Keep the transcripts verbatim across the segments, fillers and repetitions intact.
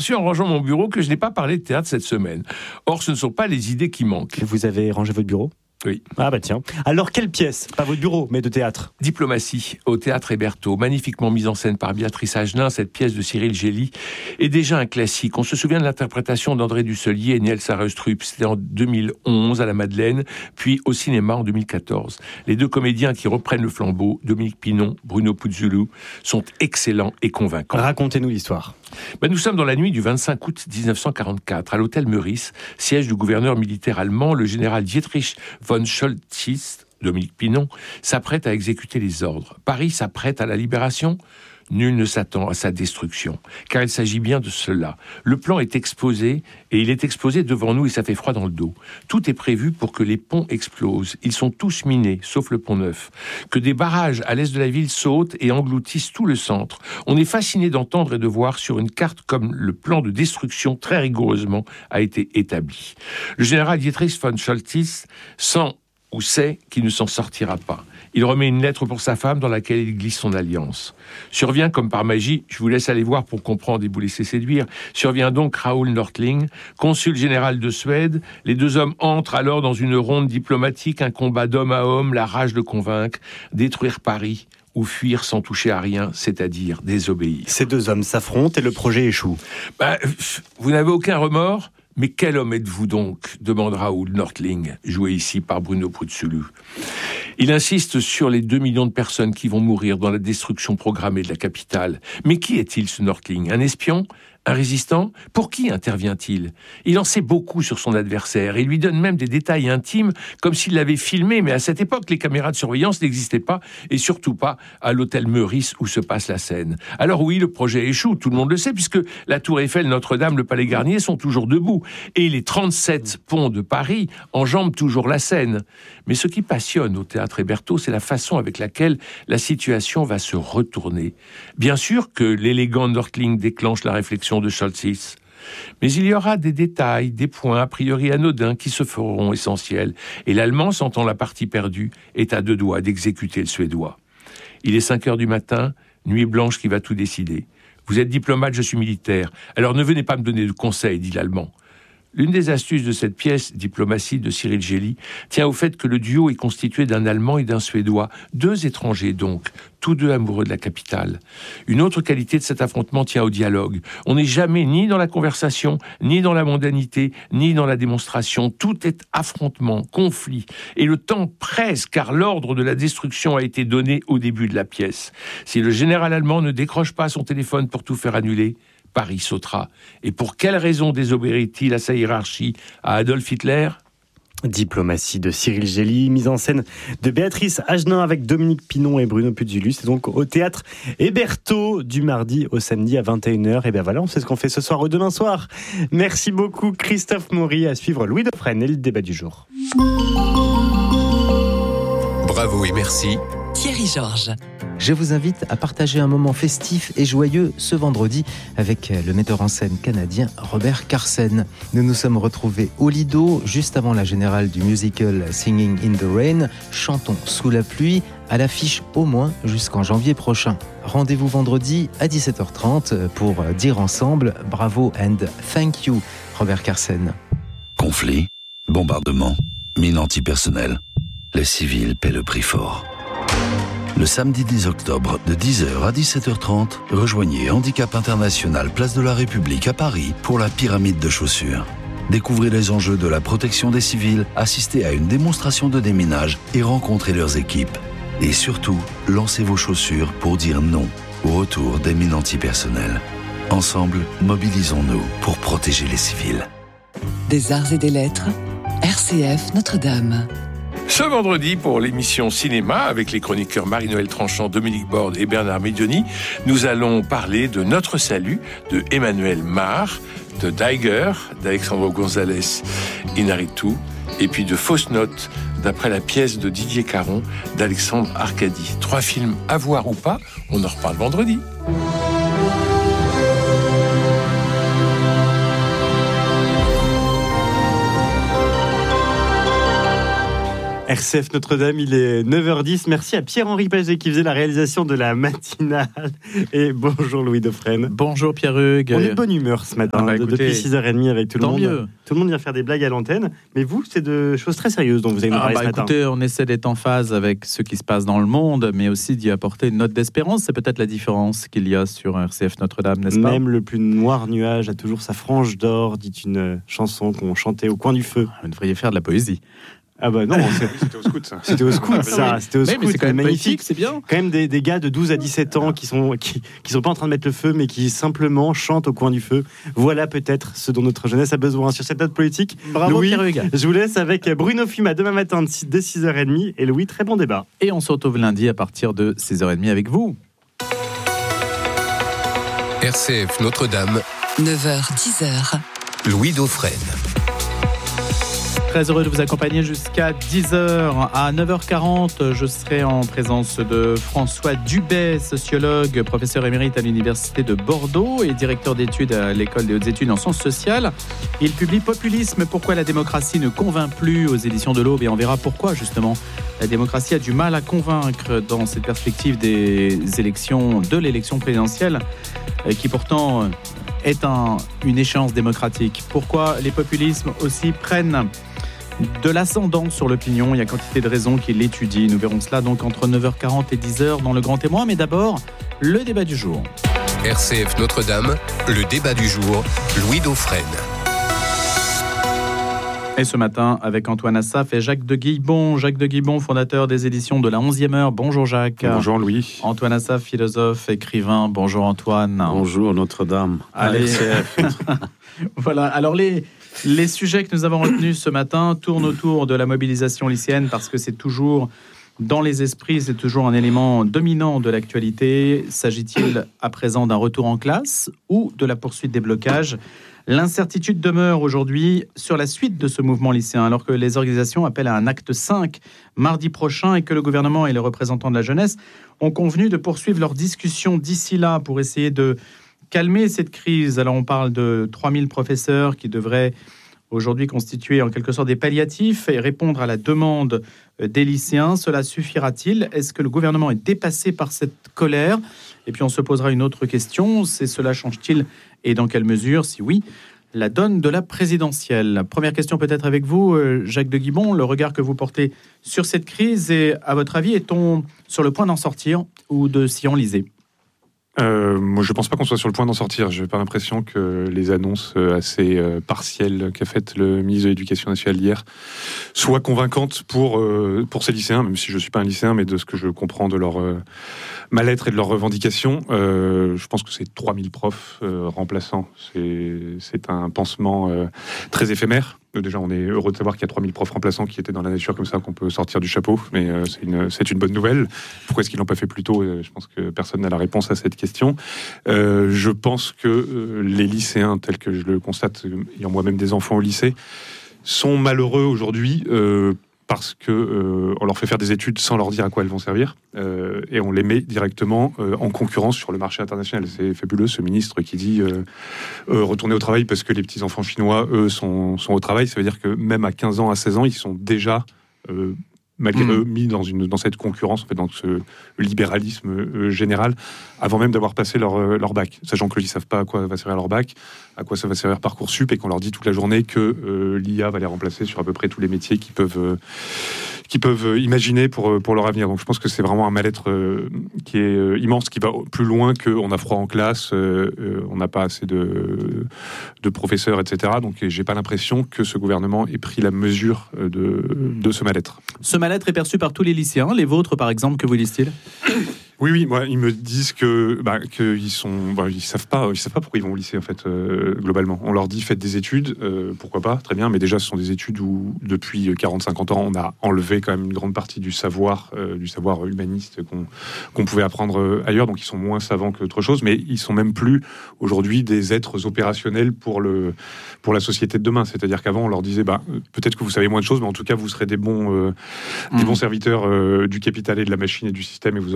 aperçu en rangeant mon bureau que je n'ai pas parlé de théâtre cette semaine. Or, ce ne sont pas les idées qui manquent. Vous avez rangé votre bureau ? Oui. Ah bah tiens. Alors quelle pièce ? Pas votre bureau, mais de théâtre. Diplomatie, au Théâtre Hébertot, magnifiquement mise en scène par Béatrice Agenin, cette pièce de Cyril Gély est déjà un classique. On se souvient de l'interprétation d'André Dussolier et Niels Sarrestrup, c'était en deux mille onze à la Madeleine, puis au cinéma en deux mille quatorze. Les deux comédiens qui reprennent le flambeau, Dominique Pinon, Bruno Puzzulu, sont excellents et convaincants. Racontez-nous l'histoire. Ben, nous sommes dans la nuit du vingt-cinq août dix-neuf cent quarante-quatre, à l'hôtel Meurice, siège du gouverneur militaire allemand, le général Dietrich von Choltitz, Dominique Pinon, s'apprête à exécuter les ordres. Paris s'apprête à la libération ? Nul ne s'attend à sa destruction, car il s'agit bien de cela. Le plan est exposé, et il est exposé devant nous, et ça fait froid dans le dos. Tout est prévu pour que les ponts explosent. Ils sont tous minés, sauf le pont Neuf. Que des barrages à l'est de la ville sautent et engloutissent tout le centre. On est fasciné d'entendre et de voir sur une carte comme le plan de destruction, très rigoureusement, a été établi. Le général Dietrich von Choltitz sent ou sait qu'il ne s'en sortira pas. Il remet une lettre pour sa femme dans laquelle il glisse son alliance. Survient comme par magie, je vous laisse aller voir pour comprendre et vous laisser séduire, survient donc Raoul Nordling, consul général de Suède. Les deux hommes entrent alors dans une ronde diplomatique, un combat d'homme à homme, la rage de convaincre, détruire Paris ou fuir sans toucher à rien, c'est-à-dire désobéir. Ces deux hommes s'affrontent et le projet échoue. Ben, vous n'avez aucun remords ? Mais quel homme êtes-vous donc ? Demande Raoul Nordling, joué ici par Bruno Puzzulu. Il insiste sur les deux millions de personnes qui vont mourir dans la destruction programmée de la capitale. Mais qui est-il, ce Nordling ? Un espion ? Un résistant ? Pour qui intervient-il ? Il en sait beaucoup sur son adversaire et lui donne même des détails intimes comme s'il l'avait filmé, mais à cette époque, les caméras de surveillance n'existaient pas et surtout pas à l'hôtel Meurice où se passe la scène. Alors oui, le projet échoue, tout le monde le sait, puisque la Tour Eiffel, Notre-Dame, le Palais Garnier sont toujours debout et les trente-sept ponts de Paris enjambent toujours la Seine. Mais ce qui passionne au Théâtre Hébertot, c'est la façon avec laquelle la situation va se retourner. Bien sûr que l'élégant Nordling déclenche la réflexion de Choltitz. Mais il y aura des détails, des points a priori anodins qui se feront essentiels. Et l'Allemand, sentant la partie perdue, est à deux doigts d'exécuter le Suédois. Il est cinq heures du matin, nuit blanche qui va tout décider. Vous êtes diplomate, je suis militaire. Alors ne venez pas me donner de conseils, dit l'Allemand. L'une des astuces de cette pièce, Diplomatie de Cyril Gély, tient au fait que le duo est constitué d'un Allemand et d'un Suédois, deux étrangers donc, tous deux amoureux de la capitale. Une autre qualité de cet affrontement tient au dialogue. On n'est jamais ni dans la conversation, ni dans la mondanité, ni dans la démonstration. Tout est affrontement, conflit. Et le temps presse, car l'ordre de la destruction a été donné au début de la pièce. Si le général allemand ne décroche pas son téléphone pour tout faire annuler, Paris sautera. Et pour quelle raison désobéirait-il à sa hiérarchie, à Adolf Hitler ? Diplomatie de Cyril Gély, mise en scène de Béatrice Agenin avec Dominique Pinon et Bruno Puzzulu. C'est donc au Théâtre Hébertot du mardi au samedi à vingt et une heures. Et bien voilà, on sait ce qu'on fait ce soir ou demain soir. Merci beaucoup Christophe Maury. À suivre Louis Dauphren et le débat du jour. Bravo et merci. Thierry Georges. Je vous invite à partager un moment festif et joyeux ce vendredi avec le metteur en scène canadien Robert Carsen. Nous nous sommes retrouvés au Lido, juste avant la générale du musical Singing in the Rain, Chantons sous la pluie, à l'affiche au moins jusqu'en janvier prochain. Rendez-vous vendredi à dix-sept heures trente pour dire ensemble bravo and thank you, Robert Carsen. Conflit, bombardement, mine antipersonnelle. Les civils paient le prix fort. Le samedi dix octobre, de dix heures à dix-sept heures trente, rejoignez Handicap International Place de la République à Paris pour la pyramide de chaussures. Découvrez les enjeux de la protection des civils, assistez à une démonstration de déminage et rencontrez leurs équipes. Et surtout, lancez vos chaussures pour dire non au retour des mines antipersonnelles. Ensemble, mobilisons-nous pour protéger les civils. Des arts et des lettres, R C F Notre-Dame. Ce vendredi, pour l'émission Cinéma, avec les chroniqueurs Marie-Noël Tranchant, Dominique Borde et Bernard Medioni, nous allons parler de Notre Salut, de Emmanuel Mar, de Daiger, d'Alexandre González Inarritu, et puis de Fausses Notes, d'après la pièce de Didier Caron, d'Alexandre Arcadi. Trois films à voir ou pas, on en reparle vendredi. R R C F Notre-Dame, il est neuf heures dix. Merci à Pierre-Henri Paget qui faisait la réalisation de la matinale. Et bonjour Louis Dauphren. Bonjour Pierre-Hugues. On est de bonne humeur ce matin, ah bah, écoutez, depuis six heures trente avec tout le monde. Mieux. Tout le monde vient faire des blagues à l'antenne. Mais vous, c'est de choses très sérieuses dont vous allez nous parler ah bah, ce matin. Écoutez, on essaie d'être en phase avec ce qui se passe dans le monde, mais aussi d'y apporter une note d'espérance. C'est peut-être la différence qu'il y a sur R C F Notre-Dame, n'est-ce pas ? Même le plus noir nuage a toujours sa frange d'or, dit une chanson qu'on chantait au coin du feu. Vous devriez faire de la poésie. Ah bah non, c'était au scout ça. C'était au scout ça, c'était au oui, scout, mais c'est quand même magnifique, poétique, c'est bien. Quand même des, des gars de douze à dix-sept ans qui sont qui, qui sont pas en train de mettre le feu, mais qui simplement chantent au coin du feu. Voilà peut-être ce dont notre jeunesse a besoin. Sur cette note politique, bravo Louis, Pierre-Hugues. Je vous laisse avec Bruno Fuma demain matin dès six heures trente. Et Louis, très bon débat. Et on se retrouve lundi à partir de six heures trente avec vous. R C F Notre-Dame, neuf heures dix heures. Louis Dauphren. Très heureux de vous accompagner jusqu'à dix heures. À neuf heures quarante, je serai en présence de François Dubet, sociologue, professeur émérite à l'Université de Bordeaux et directeur d'études à l'École des hautes études en sciences sociales. Il publie Populisme, pourquoi la démocratie ne convainc plus aux éditions de l'Aube, et on verra pourquoi justement la démocratie a du mal à convaincre dans cette perspective des élections, de l'élection présidentielle, qui pourtant est un, une échéance démocratique. Pourquoi les populismes aussi prennent de l'ascendant sur l'opinion. Il y a quantité de raisons qui l'étudient. Nous verrons cela donc entre neuf heures quarante et dix heures dans Le Grand Témoin. Mais d'abord, le débat du jour. R C F Notre-Dame, le débat du jour, Louis Dauphren. Et ce matin, avec Antoine Assaf et Jacques de Guibon. Jacques de Guibon, fondateur des éditions de la onzième heure. Bonjour Jacques. Bonjour Louis. Antoine Assaf, philosophe, écrivain. Bonjour Antoine. Bonjour Notre-Dame. Allez. Voilà, alors les... Les sujets que nous avons retenus ce matin tournent autour de la mobilisation lycéenne parce que c'est toujours dans les esprits, c'est toujours un élément dominant de l'actualité. S'agit-il à présent d'un retour en classe ou de la poursuite des blocages ? L'incertitude demeure aujourd'hui sur la suite de ce mouvement lycéen, alors que les organisations appellent à un acte cinq mardi prochain et que le gouvernement et les représentants de la jeunesse ont convenu de poursuivre leurs discussions d'ici là pour essayer de calmer cette crise. Alors on parle de trois mille professeurs qui devraient aujourd'hui constituer en quelque sorte des palliatifs et répondre à la demande des lycéens. Cela suffira-t-il ? Est-ce que le gouvernement est dépassé par cette colère ? Et puis on se posera une autre question, c'est cela change-t-il et dans quelle mesure, si oui, la donne de la présidentielle ? Première question peut-être avec vous, Jacques de Guibon, le regard que vous portez sur cette crise et à votre avis, est-on sur le point d'en sortir ou de s'y enliser ? Euh, moi, je ne pense pas qu'on soit sur le point d'en sortir. Je n'ai pas l'impression que les annonces assez euh, partielles qu'a faites le ministre de l'Éducation nationale hier soient convaincantes pour, euh, pour ces lycéens, même si je ne suis pas un lycéen, mais de ce que je comprends de leur euh, mal-être et de leurs revendications. Euh, je pense que c'est trois mille profs euh, remplaçants. C'est, c'est un pansement euh, très éphémère. Déjà, on est heureux de savoir qu'il y a trois mille profs remplaçants qui étaient dans la nature comme ça, qu'on peut sortir du chapeau, mais euh, c'est, une, c'est une bonne nouvelle. Pourquoi est-ce qu'ils ne l'ont pas fait plus tôt ? Je pense que personne n'a la réponse à cette question. Euh, je pense que euh, les lycéens, tels que je le constate, ayant moi-même des enfants au lycée, sont malheureux aujourd'hui euh, parce qu'on euh, leur fait faire des études sans leur dire à quoi elles vont servir, euh, et on les met directement euh, en concurrence sur le marché international. C'est fabuleux, ce ministre qui dit euh, euh, retourner au travail parce que les petits-enfants chinois, eux, sont, sont au travail. Ça veut dire que même à quinze ans, à seize ans, ils sont déjà... Euh, malgré mmh. eux, mis dans, une, dans cette concurrence, en fait, dans ce libéralisme euh, général, avant même d'avoir passé leur, euh, leur bac. Sachant qu'ils ne savent pas à quoi va servir leur bac, à quoi ça va servir Parcoursup, et qu'on leur dit toute la journée que euh, l'I A va les remplacer sur à peu près tous les métiers qu'ils peuvent, euh, qu'ils peuvent imaginer pour, pour leur avenir. Donc je pense que c'est vraiment un mal-être euh, qui est euh, immense, qui va plus loin qu'on a froid en classe, euh, euh, on n'a pas assez de, de professeurs, et cetera. Donc j'ai pas l'impression que ce gouvernement ait pris la mesure de, de ce mal-être. Ce mal-être est perçu par tous les lycéens, les vôtres par exemple, que vous disent-ils ? Oui, oui, moi, ils me disent que bah, qu'ils sont, bah, ils savent pas, ils savent pas pourquoi ils vont au lycée en fait. Euh, globalement, on leur dit faites des études, euh, pourquoi pas, très bien, mais déjà ce sont des études où depuis quarante à cinquante ans, on a enlevé quand même une grande partie du savoir, euh, du savoir humaniste qu'on qu'on pouvait apprendre ailleurs, donc ils sont moins savants qu'autre chose, mais ils sont même plus aujourd'hui des êtres opérationnels pour le pour la société de demain. C'est-à-dire qu'avant, on leur disait bah peut-être que vous savez moins de choses, mais en tout cas vous serez des bons euh, mmh. des bons serviteurs euh, du capital et de la machine et du système et vous aurez un travail.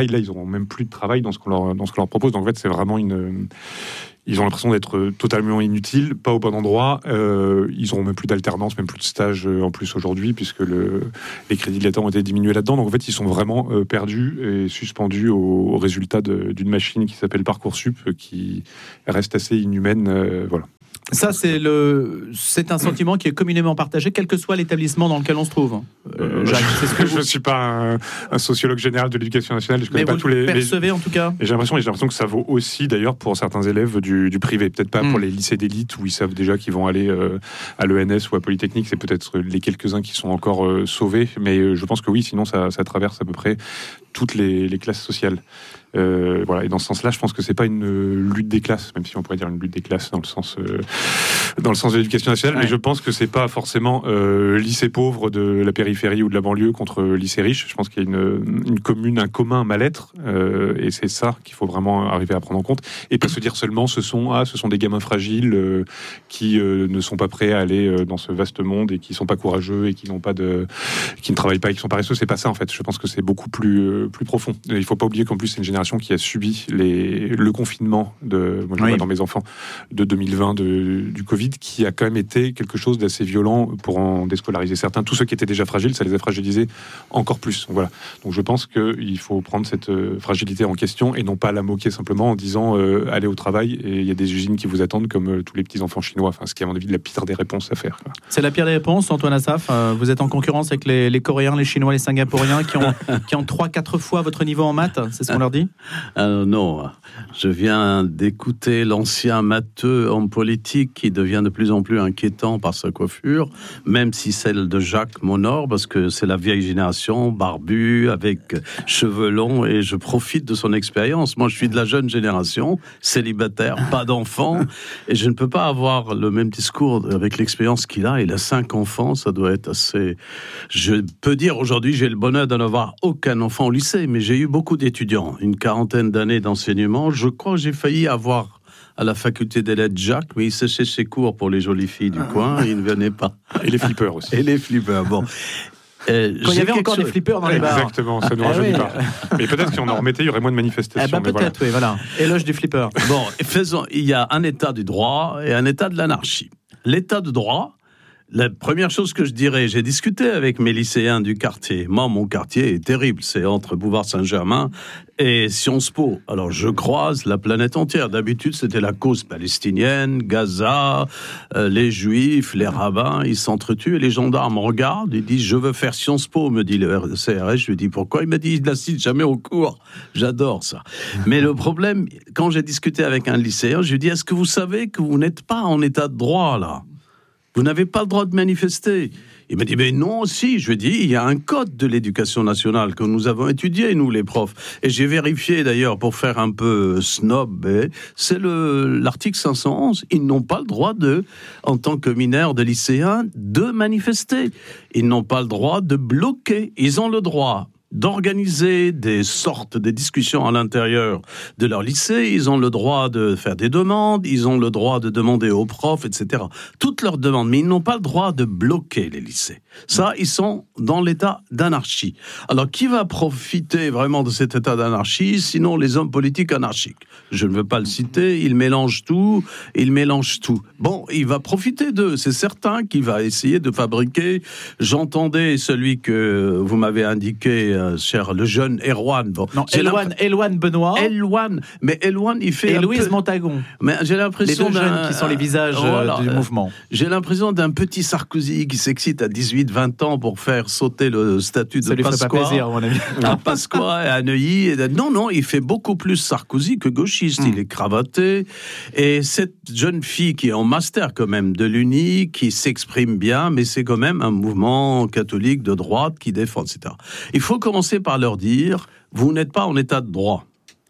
là, ils n'auront même plus de travail dans ce qu'on leur, dans ce qu'on leur propose. Donc en fait, c'est vraiment une... Ils ont l'impression d'être totalement inutiles, pas au bon endroit. Euh, ils n'auront même plus d'alternance, même plus de stage en plus aujourd'hui, puisque le, les crédits de l'État ont été diminués là-dedans. Donc en fait, ils sont vraiment euh, perdus et suspendus au, au résultat de, d'une machine qui s'appelle Parcoursup, qui reste assez inhumaine. Euh, voilà. Ça, c'est, le, c'est un sentiment qui est communément partagé, quel que soit l'établissement dans lequel on se trouve. Euh, Jacques, c'est ce que vous... Je ne suis pas un, un sociologue général de l'éducation nationale. Je connais mais pas vous tous le les. percevez les... en tout cas. Et j'ai l'impression, j'ai l'impression que ça vaut aussi d'ailleurs pour certains élèves du, du privé. Peut-être pas mm. pour les lycées d'élite où ils savent déjà qu'ils vont aller euh, à l'E N S ou à Polytechnique. C'est peut-être les quelques-uns qui sont encore euh, sauvés. Mais euh, je pense que oui, sinon ça, ça traverse à peu près toutes les, les classes sociales. Euh, voilà. Et dans ce sens-là, je pense que c'est pas une lutte des classes, même si on pourrait dire une lutte des classes dans le sens euh, dans le sens de l'éducation nationale. Ouais. Mais je pense que c'est pas forcément euh, lycée pauvre de la périphérie ou de la banlieue contre lycée riche. Je pense qu'il y a une, une commune, un commun mal-être, euh, et c'est ça qu'il faut vraiment arriver à prendre en compte, et pas se dire seulement ce sont ah ce sont des gamins fragiles euh, qui euh, ne sont pas prêts à aller euh, dans ce vaste monde et qui sont pas courageux et qui n'ont pas de qui ne travaillent pas et qui sont paresseux. C'est pas ça en fait. Je pense que c'est beaucoup plus euh, plus profond. Et il faut pas oublier qu'en plus c'est une génération qui a subi les, le confinement de, moi je oui. vois dans mes enfants, de deux mille vingt, de, du Covid, qui a quand même été quelque chose d'assez violent pour en déscolariser certains. Tous ceux qui étaient déjà fragiles, ça les a fragilisés encore plus. Donc, voilà. Donc je pense qu'il faut prendre cette fragilité en question et non pas la moquer simplement en disant euh, allez au travail et il y a des usines qui vous attendent comme euh, tous les petits enfants chinois. Enfin, ce qui est à mon avis la pire des réponses à faire. Quoi. C'est la pire des réponses, Antoine Assaf. Euh, vous êtes en concurrence avec les, les Coréens, les Chinois, les Singapouriens qui ont, qui ont trois quatre fois votre niveau en maths. C'est ce qu'on leur dit? Euh, non, je viens d'écouter l'ancien matheux en politique qui devient de plus en plus inquiétant par sa coiffure, même si celle de Jacques m'honore, parce que c'est la vieille génération, barbu, avec cheveux longs, et je profite de son expérience. Moi, je suis de la jeune génération, célibataire, pas d'enfants, et je ne peux pas avoir le même discours avec l'expérience qu'il a. Il a cinq enfants, ça doit être assez... Je peux dire aujourd'hui, j'ai le bonheur de n'avoir aucun enfant au lycée, mais j'ai eu beaucoup d'étudiants, une quarantaine d'années d'enseignement. Je crois que j'ai failli avoir à la faculté des lettres Jacques, mais il séchait ses cours pour les jolies filles du coin, il ne venait pas. Et les flippers aussi. Et les flippers, bon. Euh, Quand il y avait encore chose... des flippers dans les bars. Exactement, ça ne nous rajeunit ah oui. pas. Mais peut-être si on en remettait, il y aurait moins de manifestations. Eh ben peut-être, voilà. oui, voilà. Éloge du flipper. Bon, faisons, il y a un état du droit et un état de l'anarchie. L'état de droit, la première chose que je dirais, j'ai discuté avec mes lycéens du quartier. Moi, mon quartier est terrible. C'est entre Bouvard-Saint-Germain et Sciences Po. Alors, je croise la planète entière. D'habitude, c'était la cause palestinienne, Gaza, euh, les Juifs, les rabbins, ils s'entretuent. Et les gendarmes regardent, ils disent « Je veux faire Sciences Po », me dit le C R S. Je lui dis « Pourquoi ?» Il m'a dit « Il n'assiste jamais au cours. » J'adore ça. Mais le problème, quand j'ai discuté avec un lycéen, je lui dis « Est-ce que vous savez que vous n'êtes pas en état de droit, là ? Vous n'avez pas le droit de manifester. » Il m'a dit, mais non, si. Je lui ai dit, il y a un code de l'éducation nationale que nous avons étudié, nous, les profs. Et j'ai vérifié, d'ailleurs, pour faire un peu snob, c'est le, l'article cinq cent onze. Ils n'ont pas le droit de, en tant que mineurs de lycéens, de manifester. Ils n'ont pas le droit de bloquer. Ils ont le droit d'organiser des sortes de discussions à l'intérieur de leur lycée, ils ont le droit de faire des demandes, ils ont le droit de demander aux profs, et cetera. Toutes leurs demandes, mais ils n'ont pas le droit de bloquer les lycées. Ça, ils sont dans l'état d'anarchie. Alors, qui va profiter vraiment de cet état d'anarchie, sinon les hommes politiques anarchiques? Je ne veux pas le citer, ils mélangent tout, ils mélangent tout. Bon, il va profiter d'eux, c'est certain qu'il va essayer de fabriquer. J'entendais celui que vous m'avez indiqué, euh, cher, le jeune Erwan. Bon, non, Elwan, Elwan Benoît. Elwan, mais Elwan, il fait. Et un Louise peu... Montagon. Mais j'ai l'impression les deux d'un... jeunes qui sont les visages voilà, du euh, mouvement. J'ai l'impression d'un petit Sarkozy qui s'excite à dix-huit vingt ans pour faire sauter le statut de Ça lui Pasqua. fait pas plaisir, à mon avis. À Pasqua et à Neuilly. Non, non, il fait beaucoup plus Sarkozy que gauchiste. Mm. Il est cravaté. Et cette jeune fille qui est en master quand même de l'Uni, qui s'exprime bien, mais c'est quand même un mouvement catholique de droite qui défend, et cetera. Il faut commencer par leur dire, vous n'êtes pas en état de droit.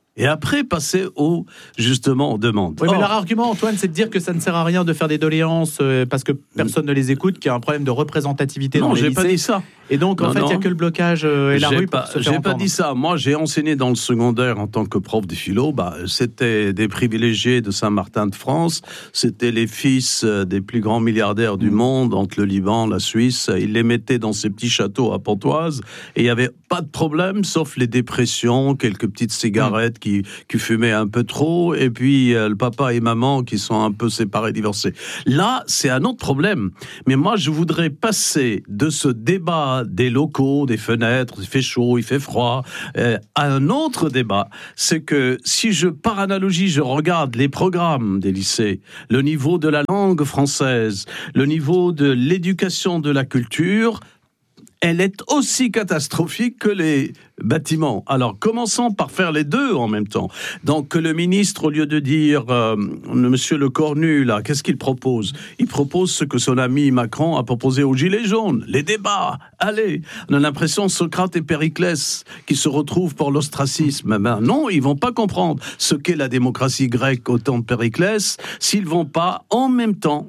Et après, passer au, justement aux demandes. Oui, mais Or, leur argument, Antoine, c'est de dire que ça ne sert à rien de faire des doléances euh, parce que personne ne les écoute, qu'il y a un problème de représentativité non, dans les j'ai lycées. pas dit ça. Et donc, en Non, fait, il n'y a non. que le blocage euh, et la J'ai rue pas, pour se faire J'ai pas entendre. dit ça. Moi, j'ai enseigné dans le secondaire en tant que prof de philo. Bah, c'était des privilégiés de Saint-Martin de France. C'était les fils euh, des plus grands milliardaires du monde, entre le Liban, la Suisse. Ils les mettaient dans ces petits châteaux à Pontoise. Et il n'y avait pas de problème, sauf les dépressions, quelques petites cigarettes qui, qui fumaient un peu trop, et puis euh, le papa et maman qui sont un peu séparés, divorcés. Là, c'est un autre problème. Mais moi, je voudrais passer de ce débat des locaux, des fenêtres, il fait chaud, il fait froid, euh, à un autre débat. C'est que si je, par analogie, je regarde les programmes des lycées, le niveau de la langue française, le niveau de l'éducation de la culture, elle est aussi catastrophique que les bâtiments. Alors, commençons par faire les deux en même temps. Donc, que le ministre, au lieu de dire euh, Monsieur Le Cornu, là, qu'est-ce qu'il propose ? Il propose ce que son ami Macron a proposé aux Gilets jaunes, les débats. Allez, on a l'impression Socrate et Périclès qui se retrouvent pour l'ostracisme. Ben non, ils vont pas comprendre ce qu'est la démocratie grecque au temps de Périclès s'ils vont pas, en même temps,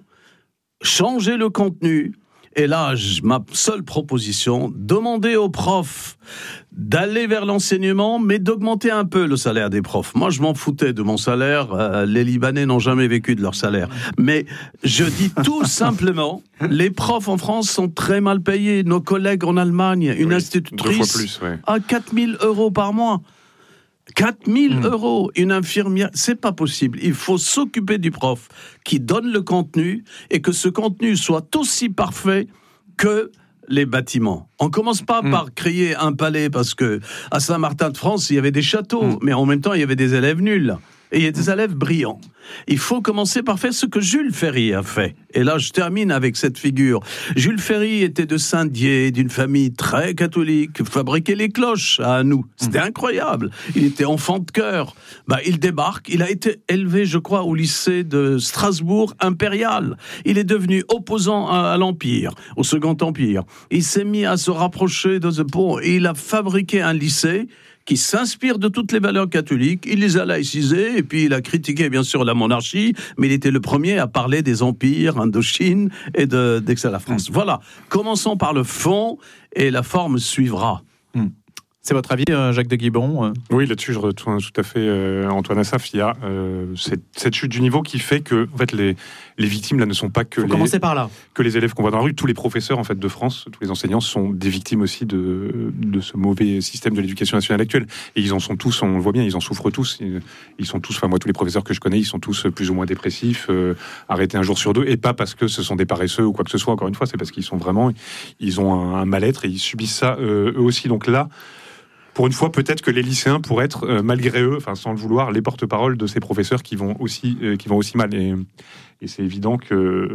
changer le contenu. Et là, ma seule proposition, demander aux profs d'aller vers l'enseignement, mais d'augmenter un peu le salaire des profs. Moi, je m'en foutais de mon salaire. Euh, les Libanais n'ont jamais vécu de leur salaire. Mais je dis tout simplement, les profs en France sont très mal payés. Nos collègues en Allemagne, une oui, institutrice deux fois plus, ouais. a quatre mille euros par mois. quatre mille mmh. euros, une infirmière, c'est pas possible. Il faut s'occuper du prof qui donne le contenu et que ce contenu soit aussi parfait que les bâtiments. On commence pas mmh. par créer un palais parce que à Saint-Martin de France, il y avait des châteaux, mmh. mais en même temps, il y avait des élèves nuls. Et il y a des élèves brillants. Il faut commencer par faire ce que Jules Ferry a fait. Et là, je termine avec cette figure. Jules Ferry était de Saint-Dié, d'une famille très catholique, fabriquait les cloches à nous. C'était mmh. incroyable. Il était enfant de chœur. Bah, il débarque. Il a été élevé, je crois, au lycée de Strasbourg impérial. Il est devenu opposant à, à l'Empire, au Second Empire. Il s'est mis à se rapprocher de ce pont et il a fabriqué un lycée qui s'inspire de toutes les valeurs catholiques. Il les a laïcisées, et puis il a critiqué bien sûr la monarchie, mais il était le premier à parler des empires, Indochine et de, d'Aix à la France. Mmh. Voilà, commençons par le fond, et la forme suivra. Mmh. C'est votre avis, Jacques de Guibon ? Oui, là-dessus, je retourne tout à fait euh, Antoine Assaf. Il y a euh, cette, cette chute du niveau qui fait que en fait, les, les victimes là, ne sont pas que Faut les, commencer par là. que les élèves qu'on voit dans la rue. Tous les professeurs en fait, de France, tous les enseignants sont des victimes aussi de, de ce mauvais système de l'éducation nationale actuelle. Et ils en sont tous, on le voit bien, ils en souffrent tous. Ils, ils sont tous, enfin moi, tous les professeurs que je connais, ils sont tous plus ou moins dépressifs, euh, arrêtés un jour sur deux. Et pas parce que ce sont des paresseux ou quoi que ce soit, encore une fois, c'est parce qu'ils sont vraiment, ils ont un, un mal-être et ils subissent ça euh, eux aussi. Donc là, pour une fois, peut-être que les lycéens pourraient être, euh, malgré eux, enfin sans le vouloir, les porte-paroles de ces professeurs qui vont aussi, euh, qui vont aussi mal. Et, et c'est évident que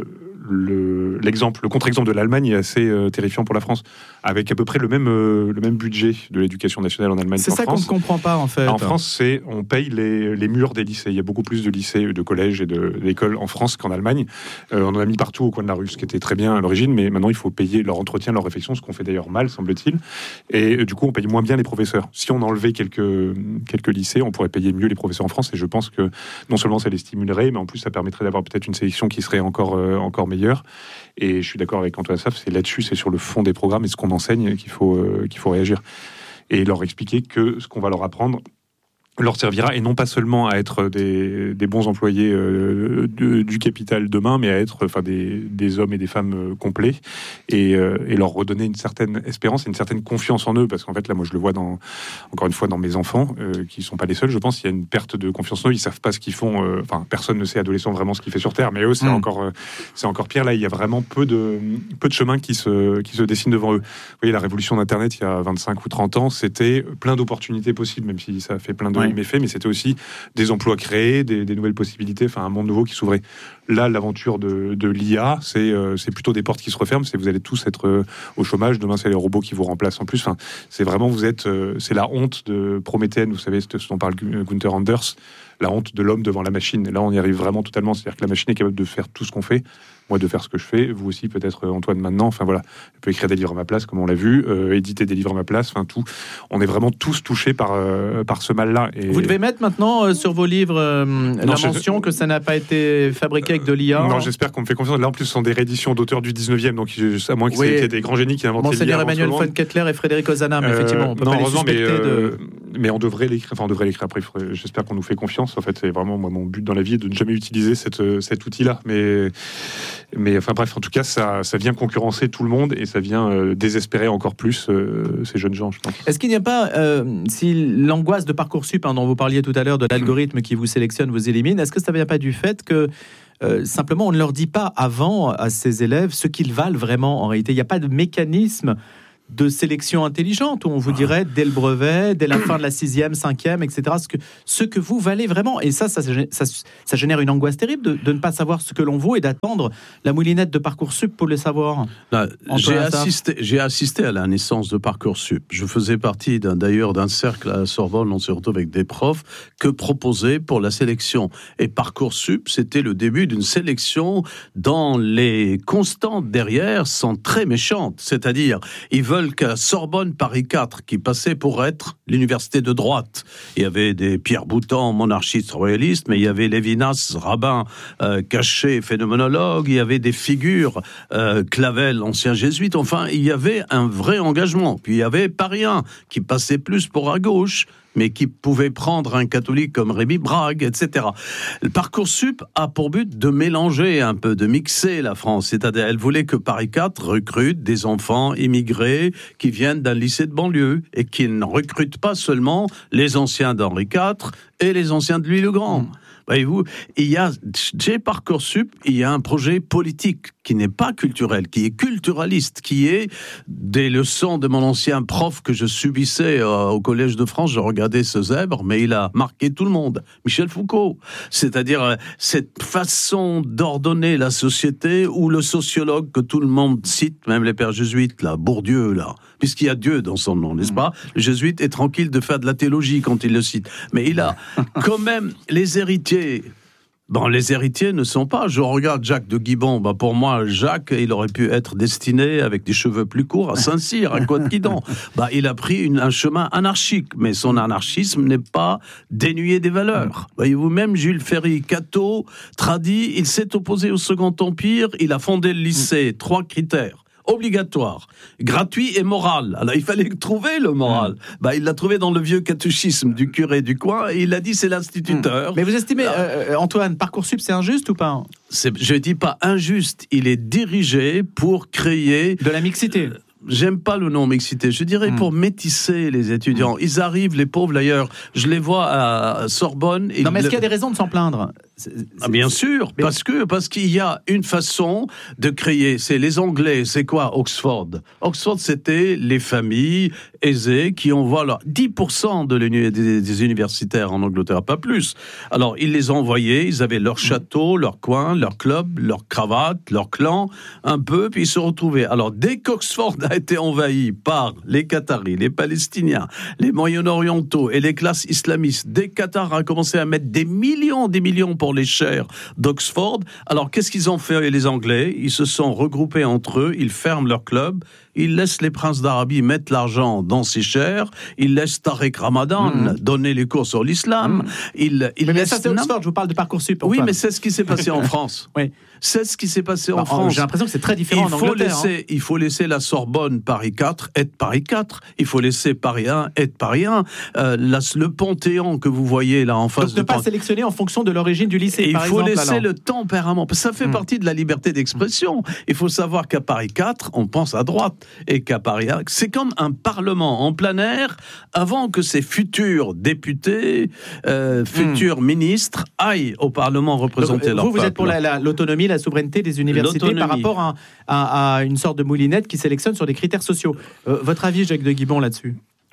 le, l'exemple, le contre-exemple de l'Allemagne est assez euh, terrifiant pour la France, avec à peu près le même, euh, le même budget de l'éducation nationale en Allemagne c'est qu'en ça France. qu'on ne comprend pas en fait. En France, c'est, on paye les, les murs des lycées. Il y a beaucoup plus de lycées, de collèges et de, d'écoles en France qu'en Allemagne. Euh, on en a mis partout au coin de la rue, ce qui était très bien à l'origine, mais maintenant il faut payer leur entretien, leur réflexion, ce qu'on fait d'ailleurs mal, semble-t-il. Et euh, du coup, on paye moins bien les professeurs. Si on enlevait quelques, quelques lycées, on pourrait payer mieux les professeurs en France. Et je pense que non seulement ça les stimulerait, mais en plus ça permettrait d'avoir peut-être une sélection qui serait encore, euh, encore meilleure. Et je suis d'accord avec Antoine Assaf, c'est là-dessus, c'est sur le fond des programmes et ce qu'on enseigne qu'il faut, euh, qu'il faut réagir. Et leur expliquer que ce qu'on va leur apprendre leur servira, et non pas seulement à être des, des bons employés euh, de, du capital demain, mais à être enfin, des, des hommes et des femmes euh, complets, et, euh, et leur redonner une certaine espérance et une certaine confiance en eux, parce qu'en fait là moi je le vois dans, encore une fois dans mes enfants, euh, qui sont pas les seuls, je pense, il y a une perte de confiance en eux, ils savent pas ce qu'ils font, euh, enfin personne ne sait adolescent vraiment ce qu'il fait sur Terre, mais eux c'est, mmh. encore, euh, c'est encore pire, là il y a vraiment peu de, peu de chemin qui se, qui se dessine devant eux. Vous voyez, la révolution d'Internet il y a vingt-cinq ou trente ans, c'était plein d'opportunités possibles, même si ça a fait plein de ouais. méfaits, mais c'était aussi des emplois créés, des, des nouvelles possibilités, enfin un monde nouveau qui s'ouvrait. Là, l'aventure de, de l'I A, c'est, euh, c'est plutôt des portes qui se referment, c'est vous allez tous être euh, au chômage, demain c'est les robots qui vous remplacent en plus, enfin, c'est vraiment, vous êtes, euh, c'est la honte de Prométhène, vous savez ce dont parle Gunther Anders, la honte de l'homme devant la machine. Et là, on y arrive vraiment totalement, c'est-à-dire que la machine est capable de faire tout ce qu'on fait, moi, de faire ce que je fais. Vous aussi, peut-être, Antoine, maintenant. Enfin, voilà. Je peux écrire des livres à ma place, comme on l'a vu, euh, éditer des livres à ma place, enfin, tout. On est vraiment tous touchés par, euh, par ce mal-là. Et... Vous devez mettre maintenant euh, sur vos livres euh, la non, mention je... que ça n'a pas été fabriqué avec de l'I A. Non, j'espère qu'on me fait confiance. Là, en plus, ce sont des rééditions d'auteurs du dix-neuvième, donc à moins que oui. c'était des grands génies qui inventaient l'I A. Monseigneur Emmanuel von Kettler et Frédéric Ozanam, euh, effectivement, on peut non, pas les suspecter mais, euh, de... mais on devrait l'écrire. Enfin, on devrait l'écrire après. J'espère qu'on nous fait confiance. En fait, c'est vraiment moi, mon but dans la vie est de ne jamais utiliser cette, cet outil-là. Mais, mais enfin bref, en tout cas, ça, ça vient concurrencer tout le monde et ça vient euh, désespérer encore plus euh, ces jeunes gens, je pense. Est-ce qu'il n'y a pas, euh, si l'angoisse de Parcoursup, hein, dont vous parliez tout à l'heure, de l'algorithme qui vous sélectionne, vous élimine, est-ce que ça ne vient pas du fait que Euh, simplement, on ne leur dit pas avant à ces élèves ce qu'ils valent vraiment en réalité. Il n'y a pas de mécanisme de sélection intelligente où on vous dirait dès le brevet, dès la fin de la sixième, cinquième, et cetera, ce que, ce que vous valez vraiment. Et ça, ça, ça, ça génère une angoisse terrible de, de ne pas savoir ce que l'on vaut et d'attendre la moulinette de Parcoursup pour le savoir. Là, j'ai, assisté, j'ai assisté à la naissance de Parcoursup. Je faisais partie d'un, d'ailleurs d'un cercle à la Sorbonne, on se retrouve avec des profs, que proposaient pour la sélection. Et Parcoursup, c'était le début d'une sélection dont les constantes derrière sont très méchantes. C'est-à-dire, ils veulent qu'à Sorbonne Paris quatre, qui passait pour être l'université de droite. Il y avait des Pierre Boutan, monarchistes royalistes, mais il y avait Lévinas, rabbin, euh, caché, phénoménologue, il y avait des figures, euh, Clavel, ancien jésuite, enfin, il y avait un vrai engagement. Puis il y avait Paris un, qui passait plus pour à gauche, mais qui pouvait prendre un catholique comme Rémi Brague, et cetera. Le Parcoursup a pour but de mélanger un peu, de mixer la France. C'est-à-dire, elle voulait que Paris quatre recrute des enfants immigrés qui viennent d'un lycée de banlieue et qui ne recrutent pas seulement les anciens d'Henri quatre et les anciens de Louis le Grand. Mmh. Voyez-vous, il y a, chez Parcoursup, il y a un projet politique qui n'est pas culturel, qui est culturaliste, qui est des leçons de mon ancien prof que je subissais euh, au Collège de France. Je regardais ce zèbre, mais il a marqué tout le monde. Michel Foucault. C'est-à-dire euh, cette façon d'ordonner la société où le sociologue que tout le monde cite, même les pères jésuites, là, Bourdieu, là, puisqu'il y a Dieu dans son nom, n'est-ce pas? Le jésuite est tranquille de faire de la théologie quand il le cite. Mais il a quand même les héritiers. Bon, les héritiers ne sont pas. Je regarde Jacques de Guibon. Bah, pour moi, Jacques, il aurait pu être destiné avec des cheveux plus courts à Saint-Cyr, à Côte-Guidon. Bah, il a pris une, un chemin anarchique, mais son anarchisme n'est pas dénué des valeurs. Voyez-vous, même Jules Ferry, catho, tradit, il s'est opposé au Second Empire. Il a fondé le lycée. Trois critères. Obligatoire, gratuit et moral. Alors il fallait trouver le moral. Mmh. Bah, il l'a trouvé dans le vieux catéchisme du curé du coin et il a dit c'est l'instituteur. Mmh. Mais vous estimez, euh, Antoine, Parcoursup c'est injuste ou pas? C'est, je dis pas injuste, il est dirigé pour créer... De la mixité. Euh, J'aime pas le nom mixité, je dirais mmh. pour métisser les étudiants. Mmh. Ils arrivent, les pauvres d'ailleurs, je les vois à Sorbonne. Non mais est-ce le... qu'il y a des raisons de s'en plaindre? C'est, c'est, ah, bien sûr, mais... parce que parce qu'il y a une façon de créer. C'est les Anglais, c'est quoi Oxford? Oxford, c'était les familles aisées qui envoient leur dix pour cent de des, des universitaires en Angleterre, pas plus. Alors ils les envoyaient, ils avaient leur château, leur coin, leur club, leur cravate, leur clan, un peu, puis ils se retrouvaient. Alors dès qu'Oxford a été envahi par les Qataris, les Palestiniens, les Moyen-Orientaux et les classes islamistes, dès que Qatar a commencé à mettre des millions, des millions pour les chairs d'Oxford, alors qu'est-ce qu'ils ont fait les Anglais? Ils se sont regroupés entre eux, ils ferment leur club, ils laissent les princes d'Arabie mettre l'argent dans ces chairs, ils laissent Tariq Ramadan mmh. donner les cours sur l'islam, mmh. ils, ils mais laissent... ça c'est Oxford, je vous parle de Parcoursup. Oui, mais c'est ce qui s'est passé en France. Oui. C'est ce qui s'est passé bah, en France. J'ai l'impression que c'est très différent il en faut Angleterre. Laisser, hein. Il faut laisser la Sorbonne Paris quatre être Paris quatre. Il faut laisser Paris un être Paris un. Euh, la, le Panthéon que vous voyez là en face Donc, de... ne pas Pant... sélectionner en fonction de l'origine du lycée, Et par il faut exemple, laisser alors. le tempérament. Ça fait mmh. partie de la liberté d'expression. Mmh. Il faut savoir qu'à Paris quatre, on pense à droite. Et qu'à Paris un, c'est comme un parlement en plein air avant que ces futurs députés, euh, futurs mmh. ministres aillent au parlement représenter Donc, leur vous, peuple. Vous êtes pour la, la, l'autonomie, la souveraineté des universités l'autonomie. Par rapport à, à, à une sorte de moulinette qui sélectionne sur des critères sociaux. Euh, votre avis, Jacques de Guibon, là-dessus?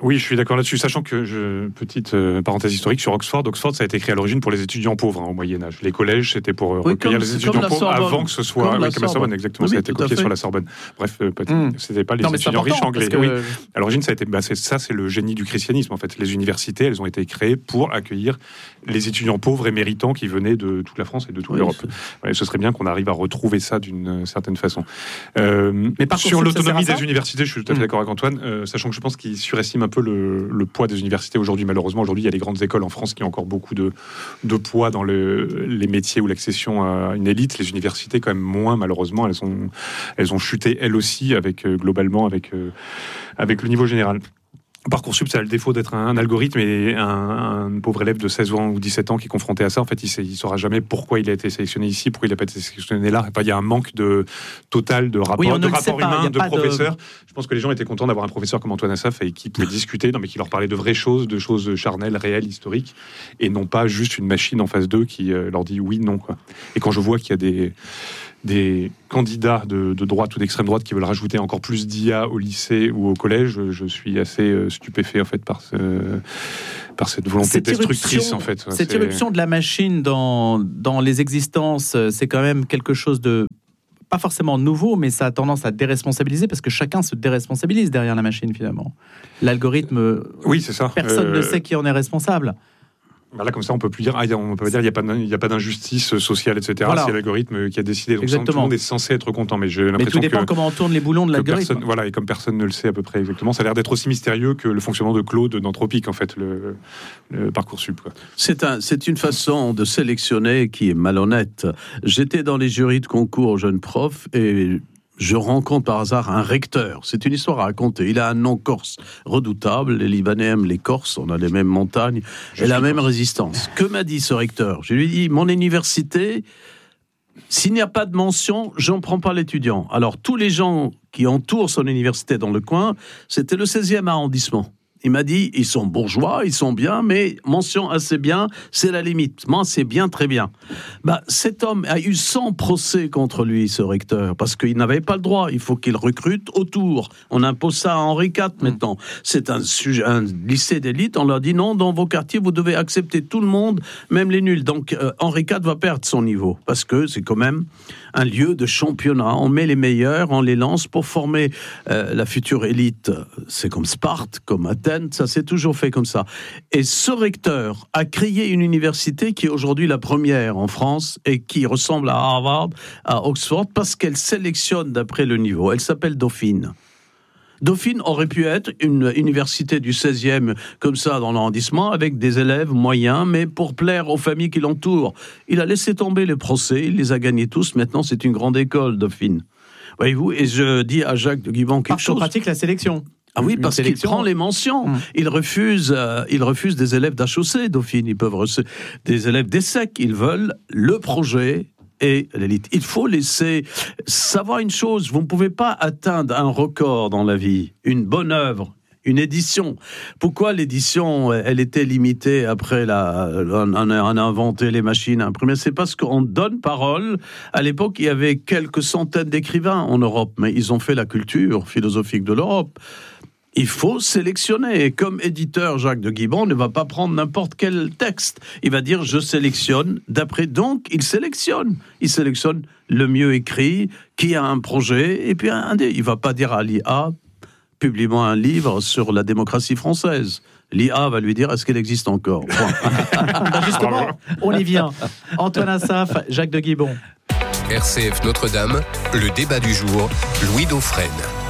Oui, je suis d'accord là-dessus, sachant que, je, petite euh, parenthèse historique sur Oxford, Oxford, ça a été créé à l'origine pour les étudiants pauvres hein, au Moyen-Âge. Les collèges, c'était pour euh, oui, recueillir comme, les étudiants pauvres Sorbonne. avant que ce soit... Comme oui, la comme la Sorbonne, exactement, oui, ça a été copié sur la Sorbonne. Bref, euh, mmh. c'était pas les non, étudiants riches anglais. Que... Oui. À l'origine, ça a été, bah, c'est, ça, c'est le génie du christianisme, en fait. Les universités, elles ont été créées pour accueillir les étudiants pauvres et méritants qui venaient de toute la France et de toute oui, l'Europe. Ouais, ce serait bien qu'on arrive à retrouver ça d'une certaine façon. Euh, Mais par sur l'autonomie des universités, je suis tout à fait mmh. d'accord avec Antoine, euh, sachant que je pense qu'il surestime un peu le, le poids des universités aujourd'hui. Malheureusement, aujourd'hui, il y a les grandes écoles en France qui ont encore beaucoup de, de poids dans le, les métiers ou l'accession à une élite. Les universités, quand même, moins, malheureusement. Elles ont, elles ont chuté, elles aussi, avec, euh, globalement, avec, euh, avec le niveau général. Parcoursup, ça a le défaut d'être un, un algorithme et un, un pauvre élève de seize ans ou dix-sept ans qui est confronté à ça, en fait, il ne saura jamais pourquoi il a été sélectionné ici, pourquoi il n'a pas été sélectionné là. Enfin, il y a un manque de, total de rapport, oui, de rapport humain, de professeurs. De... Je pense que les gens étaient contents d'avoir un professeur comme Antoine Assaf et qui pouvait discuter, non, mais qui leur parlait de vraies choses, de choses charnelles, réelles, historiques, et non pas juste une machine en face d'eux qui euh, leur dit oui, non, quoi. Et quand je vois qu'il y a des... des candidats de, de droite ou d'extrême droite qui veulent rajouter encore plus d'I A au lycée ou au collège, je suis assez stupéfait en fait par, ce, par cette volonté cette destructrice en fait. Cette c'est... irruption de la machine dans, dans les existences, c'est quand même quelque chose de pas forcément nouveau, mais ça a tendance à déresponsabiliser parce que chacun se déresponsabilise derrière la machine finalement. L'algorithme, oui, c'est ça. Personne euh... ne sait qui en est responsable. Là, comme ça, on peut plus dire, ah, on peut pas dire, il y a pas, il y a pas d'injustice sociale, et cetera. Voilà. C'est l'algorithme qui a décidé. Donc, exactement. Tout le monde est censé être content, mais j'ai l'impression que. Mais tout dépend que, comment on tourne les boulons de l'algorithme. Personne, voilà, et comme personne ne le sait à peu près exactement, ça a l'air d'être aussi mystérieux que le fonctionnement de Claude d'Anthropique, en fait, le, le Parcoursup. Quoi. C'est un, c'est une façon de sélectionner qui est malhonnête. J'étais dans les jurys de concours aux jeunes profs et je rencontre par hasard un recteur. C'est une histoire à raconter. Il a un nom corse redoutable. Les Libanais aiment les Corses. On a les mêmes montagnes et la même résistance. Que m'a dit ce recteur ? Je lui ai dit, mon université, s'il n'y a pas de mention, je n'en prends pas l'étudiant. Alors, tous les gens qui entourent son université dans le coin, c'était le seizième arrondissement. Il m'a dit, ils sont bourgeois, ils sont bien, mais mention assez bien, c'est la limite. Moi, c'est bien, très bien. Bah, cet homme a eu cent procès contre lui, ce recteur, parce qu'il n'avait pas le droit. Il faut qu'il recrute autour. On impose ça à Henri quatre maintenant. C'est un, sujet, un lycée d'élite. On leur dit non, dans vos quartiers, vous devez accepter tout le monde, même les nuls. Donc, euh, Henri quatre va perdre son niveau, parce que c'est quand même un lieu de championnat. On met les meilleurs, on les lance pour former euh, la future élite. C'est comme Sparte, comme Athènes, ça s'est toujours fait comme ça. Et ce recteur a créé une université qui est aujourd'hui la première en France et qui ressemble à Harvard, à Oxford, parce qu'elle sélectionne d'après le niveau. Elle s'appelle Dauphine. Dauphine aurait pu être une université du seizième, comme ça, dans l'arrondissement, avec des élèves moyens, mais pour plaire aux familles qui l'entourent. Il a laissé tomber les procès, il les a gagnés tous. Maintenant, c'est une grande école, Dauphine. Voyez-vous, et je dis à Jacques de Guiban quelque chose... Parce qu'on pratique la sélection. Ah oui, parce qu'il prend les mentions. Mmh. Il refuse, euh, il refuse des élèves d'H O C, Dauphine. Ils peuvent refuser des élèves d'ESSEC. Ils veulent le projet et l'élite. Il faut laisser savoir une chose. Vous ne pouvez pas atteindre un record dans la vie, une bonne œuvre, une édition. Pourquoi l'édition, elle était limitée après la, on a inventé les machines à imprimer? C'est parce qu'on donne parole. À l'époque, il y avait quelques centaines d'écrivains en Europe, mais ils ont fait la culture philosophique de l'Europe. Il faut sélectionner. Et comme éditeur, Jacques de Guiban ne va pas prendre n'importe quel texte. Il va dire, je sélectionne. D'après, donc, il sélectionne. Il sélectionne le mieux écrit, qui a un projet, et puis un, il ne va pas dire à l'I A, publie-moi un livre sur la démocratie française. L'I A va lui dire, est-ce qu'elle existe encore? Ben justement, on y vient. Antoine Assaf, Jacques de Guiban. R C F Notre-Dame, le débat du jour, Louis Dauphren.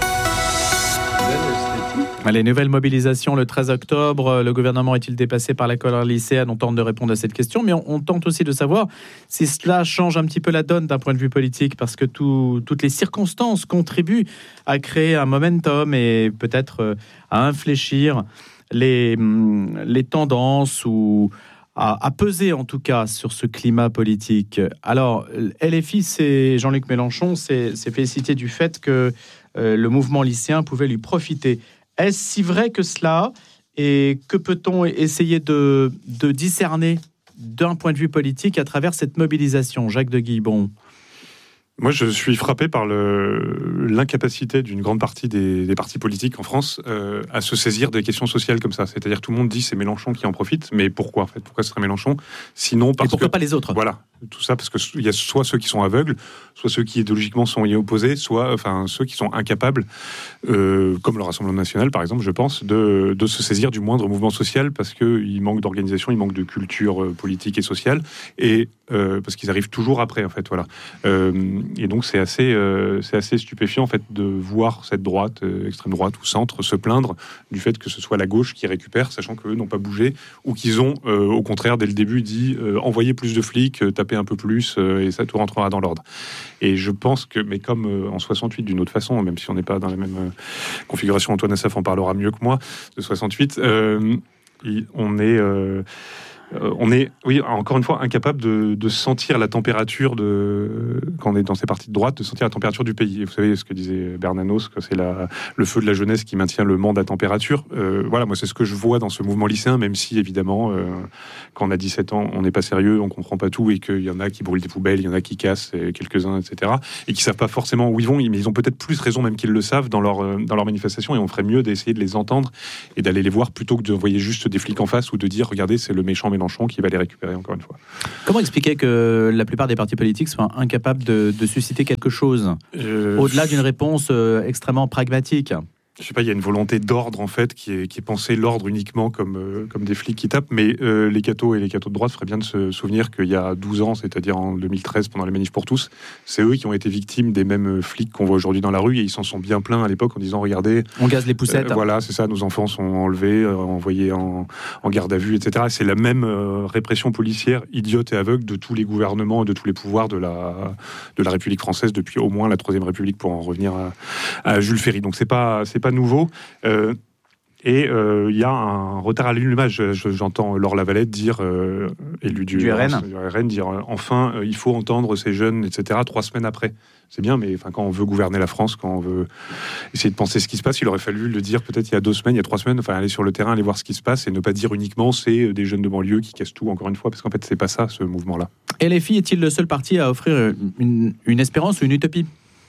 Les nouvelles mobilisations le treize octobre, le gouvernement est-il dépassé par la colère lycéenne? On tente de répondre à cette question, mais on, on tente aussi de savoir si cela change un petit peu la donne d'un point de vue politique, parce que tout, toutes les circonstances contribuent à créer un momentum et peut-être à infléchir les, les tendances ou à, à peser en tout cas sur ce climat politique. Alors, L F I, c'est Jean-Luc Mélenchon s'est, s'est félicité du fait que euh, le mouvement lycéen pouvait lui profiter. Est-ce si vrai que cela? Et que peut-on essayer de, de discerner d'un point de vue politique à travers cette mobilisation? Jacques de Guiban. Moi, je suis frappé par le, l'incapacité d'une grande partie des, des partis politiques en France euh, à se saisir des questions sociales comme ça. C'est-à-dire tout le monde dit c'est Mélenchon qui en profite, mais pourquoi en fait? Pourquoi ce serait Mélenchon? Sinon, parce Et pourquoi que, pas les autres? Voilà, tout ça parce qu'il y a soit ceux qui sont aveugles, soit ceux qui idéologiquement sont y opposés, soit enfin ceux qui sont incapables, euh, comme le Rassemblement national par exemple, je pense, de, de se saisir du moindre mouvement social parce qu'il manque d'organisation, il manque de culture euh, politique et sociale, et euh, parce qu'ils arrivent toujours après en fait, voilà. Euh, Et donc c'est assez, euh, c'est assez stupéfiant en fait de voir cette droite, euh, extrême droite ou centre, se plaindre du fait que ce soit la gauche qui récupère, sachant qu'eux n'ont pas bougé, ou qu'ils ont euh, au contraire dès le début dit euh, envoyez plus de flics, euh, tapez un peu plus, euh, et ça tout rentrera dans l'ordre. Et je pense que, mais comme euh, en soixante-huit d'une autre façon, même si on n'est pas dans la même euh, configuration, Antoine Assaf en parlera mieux que moi de soixante-huit, euh, on est... Euh, Euh, on est, oui, encore une fois, incapable de, de sentir la température de, quand on est dans ces partis de droite, de sentir la température du pays. Et vous savez ce que disait Bernanos, que c'est la, le feu de la jeunesse qui maintient le monde à température. Euh, voilà, moi, c'est ce que je vois dans ce mouvement lycéen, même si, évidemment, euh, quand on a dix-sept ans, on n'est pas sérieux, on comprend pas tout, et qu'il y en a qui brûlent des poubelles, il y en a qui cassent, quelques-uns, et cetera, et qui savent pas forcément où ils vont, mais ils ont peut-être plus raison, même qu'ils le savent, dans leur, dans leur manifestation, et on ferait mieux d'essayer de les entendre et d'aller les voir plutôt que d'envoyer juste des flics en face ou de dire, regardez, c'est le méchant Mélenchon qui va les récupérer encore une fois. Comment expliquer que la plupart des partis politiques soient incapables de, de susciter quelque chose euh, au-delà d'une réponse euh, extrêmement pragmatique? Je sais pas, il y a une volonté d'ordre en fait qui est, qui est pensée l'ordre uniquement comme, euh, comme des flics qui tapent, mais euh, les cathos et les cathos de droite feraient bien de se souvenir qu'il y a douze ans, c'est-à-dire en deux mille treize pendant les manifs pour tous, c'est eux qui ont été victimes des mêmes flics qu'on voit aujourd'hui dans la rue, et ils s'en sont bien plaints à l'époque en disant regardez, on gaze les poussettes. Euh, voilà, c'est ça, nos enfants sont enlevés, euh, envoyés en, en garde à vue, et cetera. C'est la même euh, répression policière idiote et aveugle de tous les gouvernements et de tous les pouvoirs de la, de la République française depuis au moins la Troisième République, pour en revenir à, à Jules Ferry. Donc c'est pas, c'est pas nouveau. Euh, et il euh, y a un retard à l'allumage. J'entends Laure Lavalette dire, euh, élu du, du R N, du R N dire euh, enfin, euh, il faut entendre ces jeunes, et cetera, trois semaines après. C'est bien, mais enfin, quand on veut gouverner la France, quand on veut essayer de penser ce qui se passe, il aurait fallu le dire peut-être il y a deux semaines, il y a trois semaines, enfin aller sur le terrain, aller voir ce qui se passe, et ne pas dire uniquement c'est des jeunes de banlieue qui cassent tout, encore une fois, parce qu'en fait, c'est pas ça, ce mouvement-là. L F I est-il le seul parti à offrir une, une espérance ou une utopie ?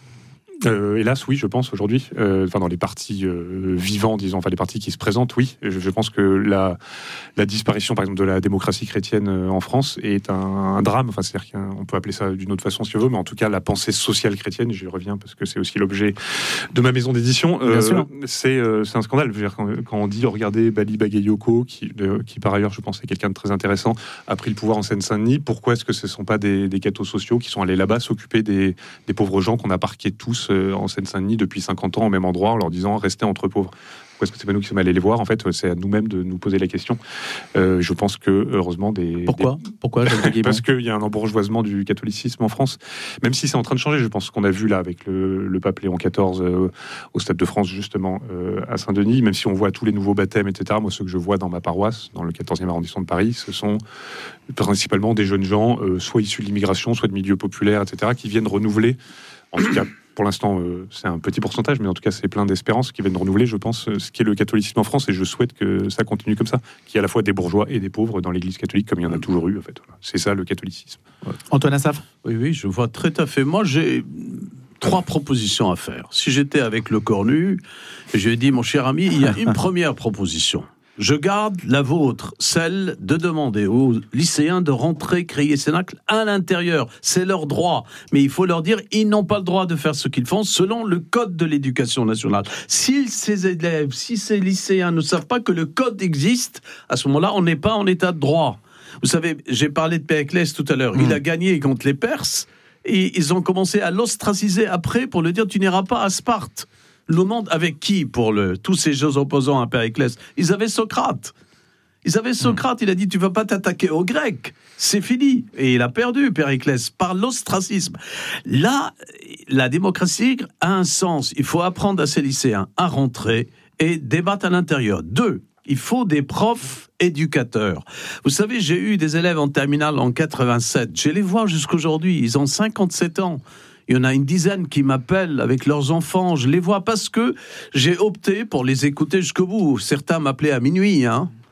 Euh, hélas, oui, je pense aujourd'hui. Euh, enfin, dans les partis euh, vivants, disons, enfin les partis qui se présentent, oui. Je, je pense que la, la disparition, par exemple, de la démocratie chrétienne euh, en France est un, un drame. Enfin, c'est-à-dire qu'on peut appeler ça d'une autre façon si on veut, mais en tout cas, la pensée sociale chrétienne, j'y reviens parce que c'est aussi l'objet de ma maison d'édition. Euh, c'est, euh, c'est un scandale. Je veux dire, quand, quand on dit, oh, regardez, Bali Bagayoko, qui, de, qui par ailleurs, je pense, est quelqu'un de très intéressant, a pris le pouvoir en Seine-Saint-Denis. Pourquoi est-ce que ce ne sont pas des, des cathos sociaux qui sont allés là-bas s'occuper des, des pauvres gens qu'on a parqués tous en Seine-Saint-Denis depuis cinquante ans au même endroit en leur disant restez entre pauvres? Pourquoi est-ce que c'est pas nous qui sommes allés les voir? En fait, c'est à nous-mêmes de nous poser la question. Euh, je pense que heureusement des pourquoi des... pourquoi parce qu'il y a un embourgeoisement du catholicisme en France, même si c'est en train de changer. Je pense qu'on a vu là avec le, le pape Léon quatorze euh, au Stade de France justement euh, à Saint-Denis, même si on voit tous les nouveaux baptêmes, et cetera. Moi, ceux que je vois dans ma paroisse, dans le quatorzième arrondissement de Paris, ce sont principalement des jeunes gens, euh, soit issus de l'immigration, soit de milieux populaires, et cetera, qui viennent renouveler, en tout cas. Pour l'instant, euh, c'est un petit pourcentage, mais en tout cas, c'est plein d'espérance qui viennent renouveler, je pense, ce qu'est le catholicisme en France, et je souhaite que ça continue comme ça, qu'il y ait à la fois des bourgeois et des pauvres dans l'Église catholique, comme il y en a toujours eu, en fait. Voilà. C'est ça, le catholicisme. Ouais. Antoine Assaf ? Oui, oui, je vois très à fait. Moi, j'ai trois propositions à faire. Si j'étais avec Le Cornu, je lui ai dit, mon cher ami, il y a une première proposition. Je garde la vôtre, celle de demander aux lycéens de rentrer créer Cénacle à l'intérieur. C'est leur droit. Mais il faut leur dire, ils n'ont pas le droit de faire ce qu'ils font selon le code de l'éducation nationale. Si ces élèves, si ces lycéens ne savent pas que le code existe, à ce moment-là, on n'est pas en état de droit. Vous savez, j'ai parlé de Périclès tout à l'heure. Mmh. Il a gagné contre les Perses et ils ont commencé à l'ostraciser après pour lui dire, tu n'iras pas à Sparte. Le monde avec qui pour le, tous ces jeux opposants à Périclès? Ils avaient Socrate. Ils avaient Socrate, il a dit tu ne vas pas t'attaquer aux Grecs. C'est fini. Et il a perdu, Périclès, par l'ostracisme. Là, la démocratie a un sens. Il faut apprendre à ces lycéens à rentrer et débattre à l'intérieur. Deux, il faut des profs éducateurs. Vous savez, j'ai eu des élèves en terminale en quatre-vingt-sept. Je les vois jusqu'aujourd'hui. Ils ont cinquante-sept ans. Il y en a une dizaine qui m'appellent avec leurs enfants. Je les vois parce que j'ai opté pour les écouter jusqu'au bout. Certains m'appelaient à minuit, hein.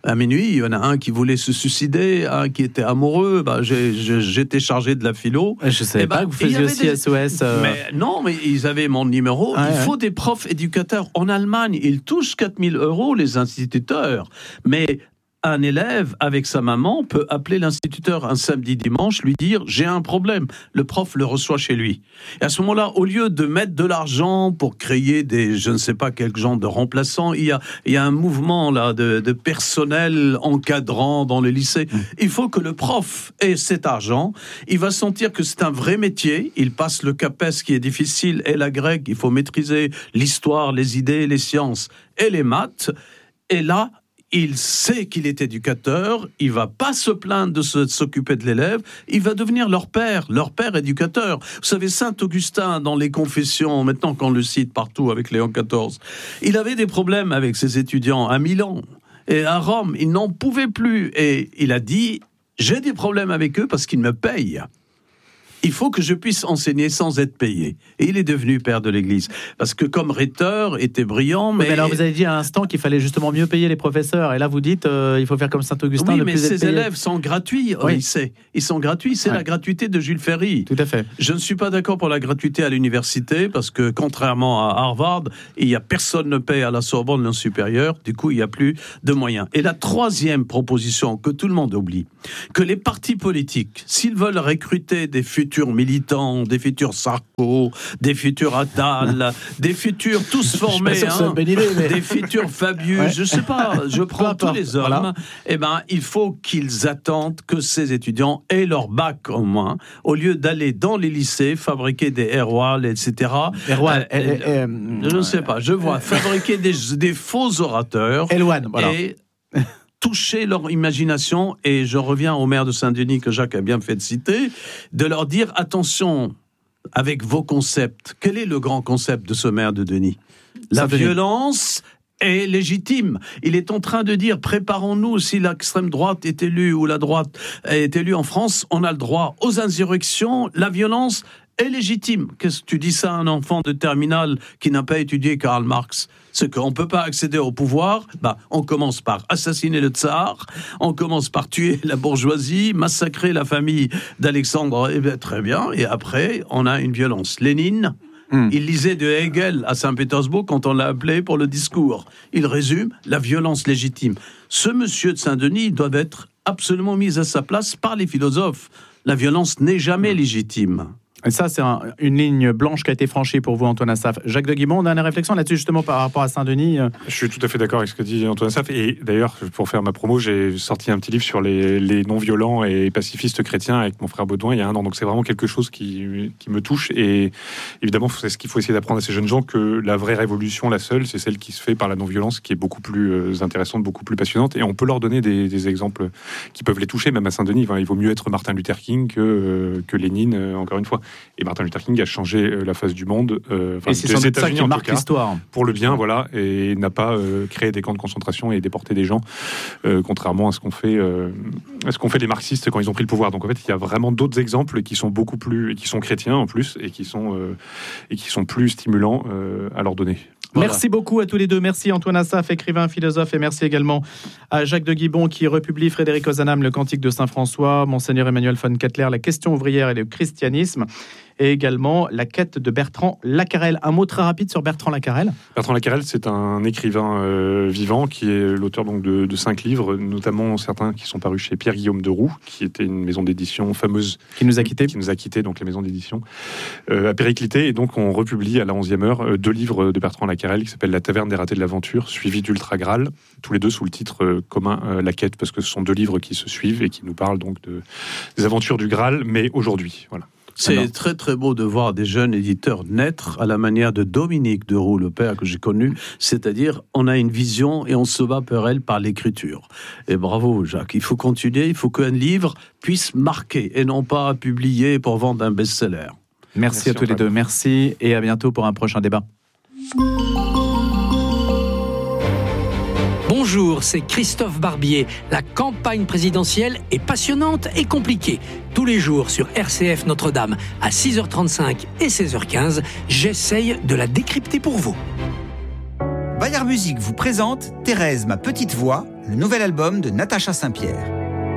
À minuit, il y en a un qui voulait se suicider, un qui était amoureux. Bah, j'ai, j'ai, j'étais chargé de la philo. Je savais Et pas bah, que vous faisiez aussi des... S O S. Euh... Mais non, mais ils avaient mon numéro. Ah, il ouais. faut des profs éducateurs. En Allemagne, ils touchent quatre mille euros, les instituteurs. Mais un élève, avec sa maman, peut appeler l'instituteur un samedi, dimanche, lui dire « j'ai un problème ». Le prof le reçoit chez lui. Et à ce moment-là, au lieu de mettre de l'argent pour créer des, je ne sais pas quel genre de remplaçants, il y a, il y a un mouvement là de, de personnel encadrant dans les lycées. Mmh. Il faut que le prof ait cet argent. Il va sentir que c'est un vrai métier. Il passe le CAPES qui est difficile et la grecque. Il faut maîtriser l'histoire, les idées, les sciences et les maths. Et là, il sait qu'il est éducateur, il va pas se plaindre de, se, de s'occuper de l'élève, il va devenir leur père, leur père éducateur. Vous savez, Saint-Augustin, dans les Confessions, maintenant qu'on le cite partout avec Léon quatorze, il avait des problèmes avec ses étudiants à Milan et à Rome, il n'en pouvait plus. Et il a dit, j'ai des problèmes avec eux parce qu'ils me payent. Il faut que je puisse enseigner sans être payé. Et il est devenu père de l'Église. Parce que comme rhéteur, était brillant, mais... mais alors vous avez dit à l'instant qu'il fallait justement mieux payer les professeurs. Et là vous dites euh, il faut faire comme Saint-Augustin. Oui, ne mais plus être ces payé. élèves sont gratuits au oui. lycée. Ils sont gratuits, c'est ouais. la gratuité de Jules Ferry. Tout à fait. Je ne suis pas d'accord pour la gratuité à l'université, parce que contrairement à Harvard, il y a personne ne paye à la Sorbonne le supérieur, du coup il n'y a plus de moyens. Et la troisième proposition que tout le monde oublie, que les partis politiques, s'ils veulent recruter des futurs militants, des futurs Sarko, des futurs Attal, des futurs tous formés, hein, idée, mais... des futurs Fabius, ouais. je sais pas, je prends tous les hommes, voilà. Eh ben, il faut qu'ils attendent que ces étudiants aient leur bac au moins, au lieu d'aller dans les lycées, fabriquer des Airwall, et cetera. Airwall, euh, euh, euh, je ne sais pas, je vois fabriquer des, des faux orateurs. Elwan, voilà. Et toucher leur imagination, et je reviens au maire de Saint-Denis que Jacques a bien fait de citer, de leur dire attention avec vos concepts. Quel est le grand concept de ce maire de Denis ? La Saint-Denis. Violence est légitime. Il est en train de dire préparons-nous, si l'extrême droite est élue ou la droite est élue en France, on a le droit aux insurrections, la violence est légitime. Qu'est-ce que tu dis ça à un enfant de terminale qui n'a pas étudié Karl Marx ? C'est qu'on ne peut pas accéder au pouvoir, bah, on commence par assassiner le tsar, on commence par tuer la bourgeoisie, massacrer la famille d'Alexandre, eh bien, très bien, et après, on a une violence. Lénine, mm. il lisait de Hegel à Saint-Pétersbourg quand on l'a appelé pour le discours. Il résume la violence légitime. Ce monsieur de Saint-Denis doit être absolument mis à sa place par les philosophes. La violence n'est jamais légitime. Et ça, c'est un, une ligne blanche qui a été franchie pour vous, Antoine Assaf. Jacques de Guimond, dernière réflexion là-dessus, justement, par rapport à Saint-Denis. Je suis tout à fait d'accord avec ce que dit Antoine Assaf. Et d'ailleurs, pour faire ma promo, j'ai sorti un petit livre sur les, les non-violents et pacifistes chrétiens avec mon frère Baudouin il y a un an. Donc c'est vraiment quelque chose qui, qui me touche. Et évidemment, c'est ce qu'il faut essayer d'apprendre à ces jeunes gens, que la vraie révolution, la seule, c'est celle qui se fait par la non-violence, qui est beaucoup plus intéressante, beaucoup plus passionnante. Et on peut leur donner des, des exemples qui peuvent les toucher, même à Saint-Denis. Enfin, il vaut mieux être Martin Luther King que, que Lénine, encore une fois. Et Martin Luther King a changé la face du monde, euh, et c'est sans doute ça qui marque l'histoire. Pour le bien, voilà, et n'a pas euh, créé des camps de concentration et déporté des gens, euh, contrairement à ce qu'ont fait, euh, à ce qu'ont fait les marxistes quand ils ont pris le pouvoir. Donc en fait, il y a vraiment d'autres exemples qui sont beaucoup plus, qui sont chrétiens en plus, et qui sont euh, et qui sont plus stimulants euh, à leur donner. Voilà. Merci beaucoup à tous les deux. Merci Antoine Assaf, écrivain, philosophe, et merci également à Jacques de Guimond qui republie Frédéric Ozanam, le Cantique de Saint-François, Monseigneur Emmanuel von Kettler, la question ouvrière et le christianisme, et également la quête de Bertrand Lacarelle. Un mot très rapide sur Bertrand Lacarelle. Bertrand Lacarelle, c'est un écrivain euh, vivant qui est l'auteur donc de, de cinq livres, notamment certains qui sont parus chez Pierre-Guillaume de Roux, qui était une maison d'édition fameuse qui nous a quittés, qui nous a quittés, donc la maison d'édition euh, a périclité, et donc on republie à la onzième heure euh, deux livres de Bertrand Lacarelle qui s'appellent La Taverne des ratés de l'aventure, suivi d'Ultra Graal, tous les deux sous le titre euh, commun euh, La Quête, parce que ce sont deux livres qui se suivent et qui nous parlent donc de, des aventures du Graal, mais aujourd'hui, voilà. C'est Alors. très très beau de voir des jeunes éditeurs naître à la manière de Dominique de Roux, le père que j'ai connu, c'est-à-dire on a une vision et on se bat pour elle par l'écriture. Et bravo Jacques, il faut continuer, il faut qu'un livre puisse marquer et non pas publier pour vendre un best-seller. Merci, Merci à tous les deux, merci et à bientôt pour un prochain débat. Bonjour, c'est Christophe Barbier. La campagne présidentielle est passionnante et compliquée. Tous les jours sur R C F Notre-Dame à six heures trente-cinq et seize heures quinze, j'essaye de la décrypter pour vous. Bayard Musique vous présente Thérèse, ma petite voix, le nouvel album de Natacha Saint-Pierre.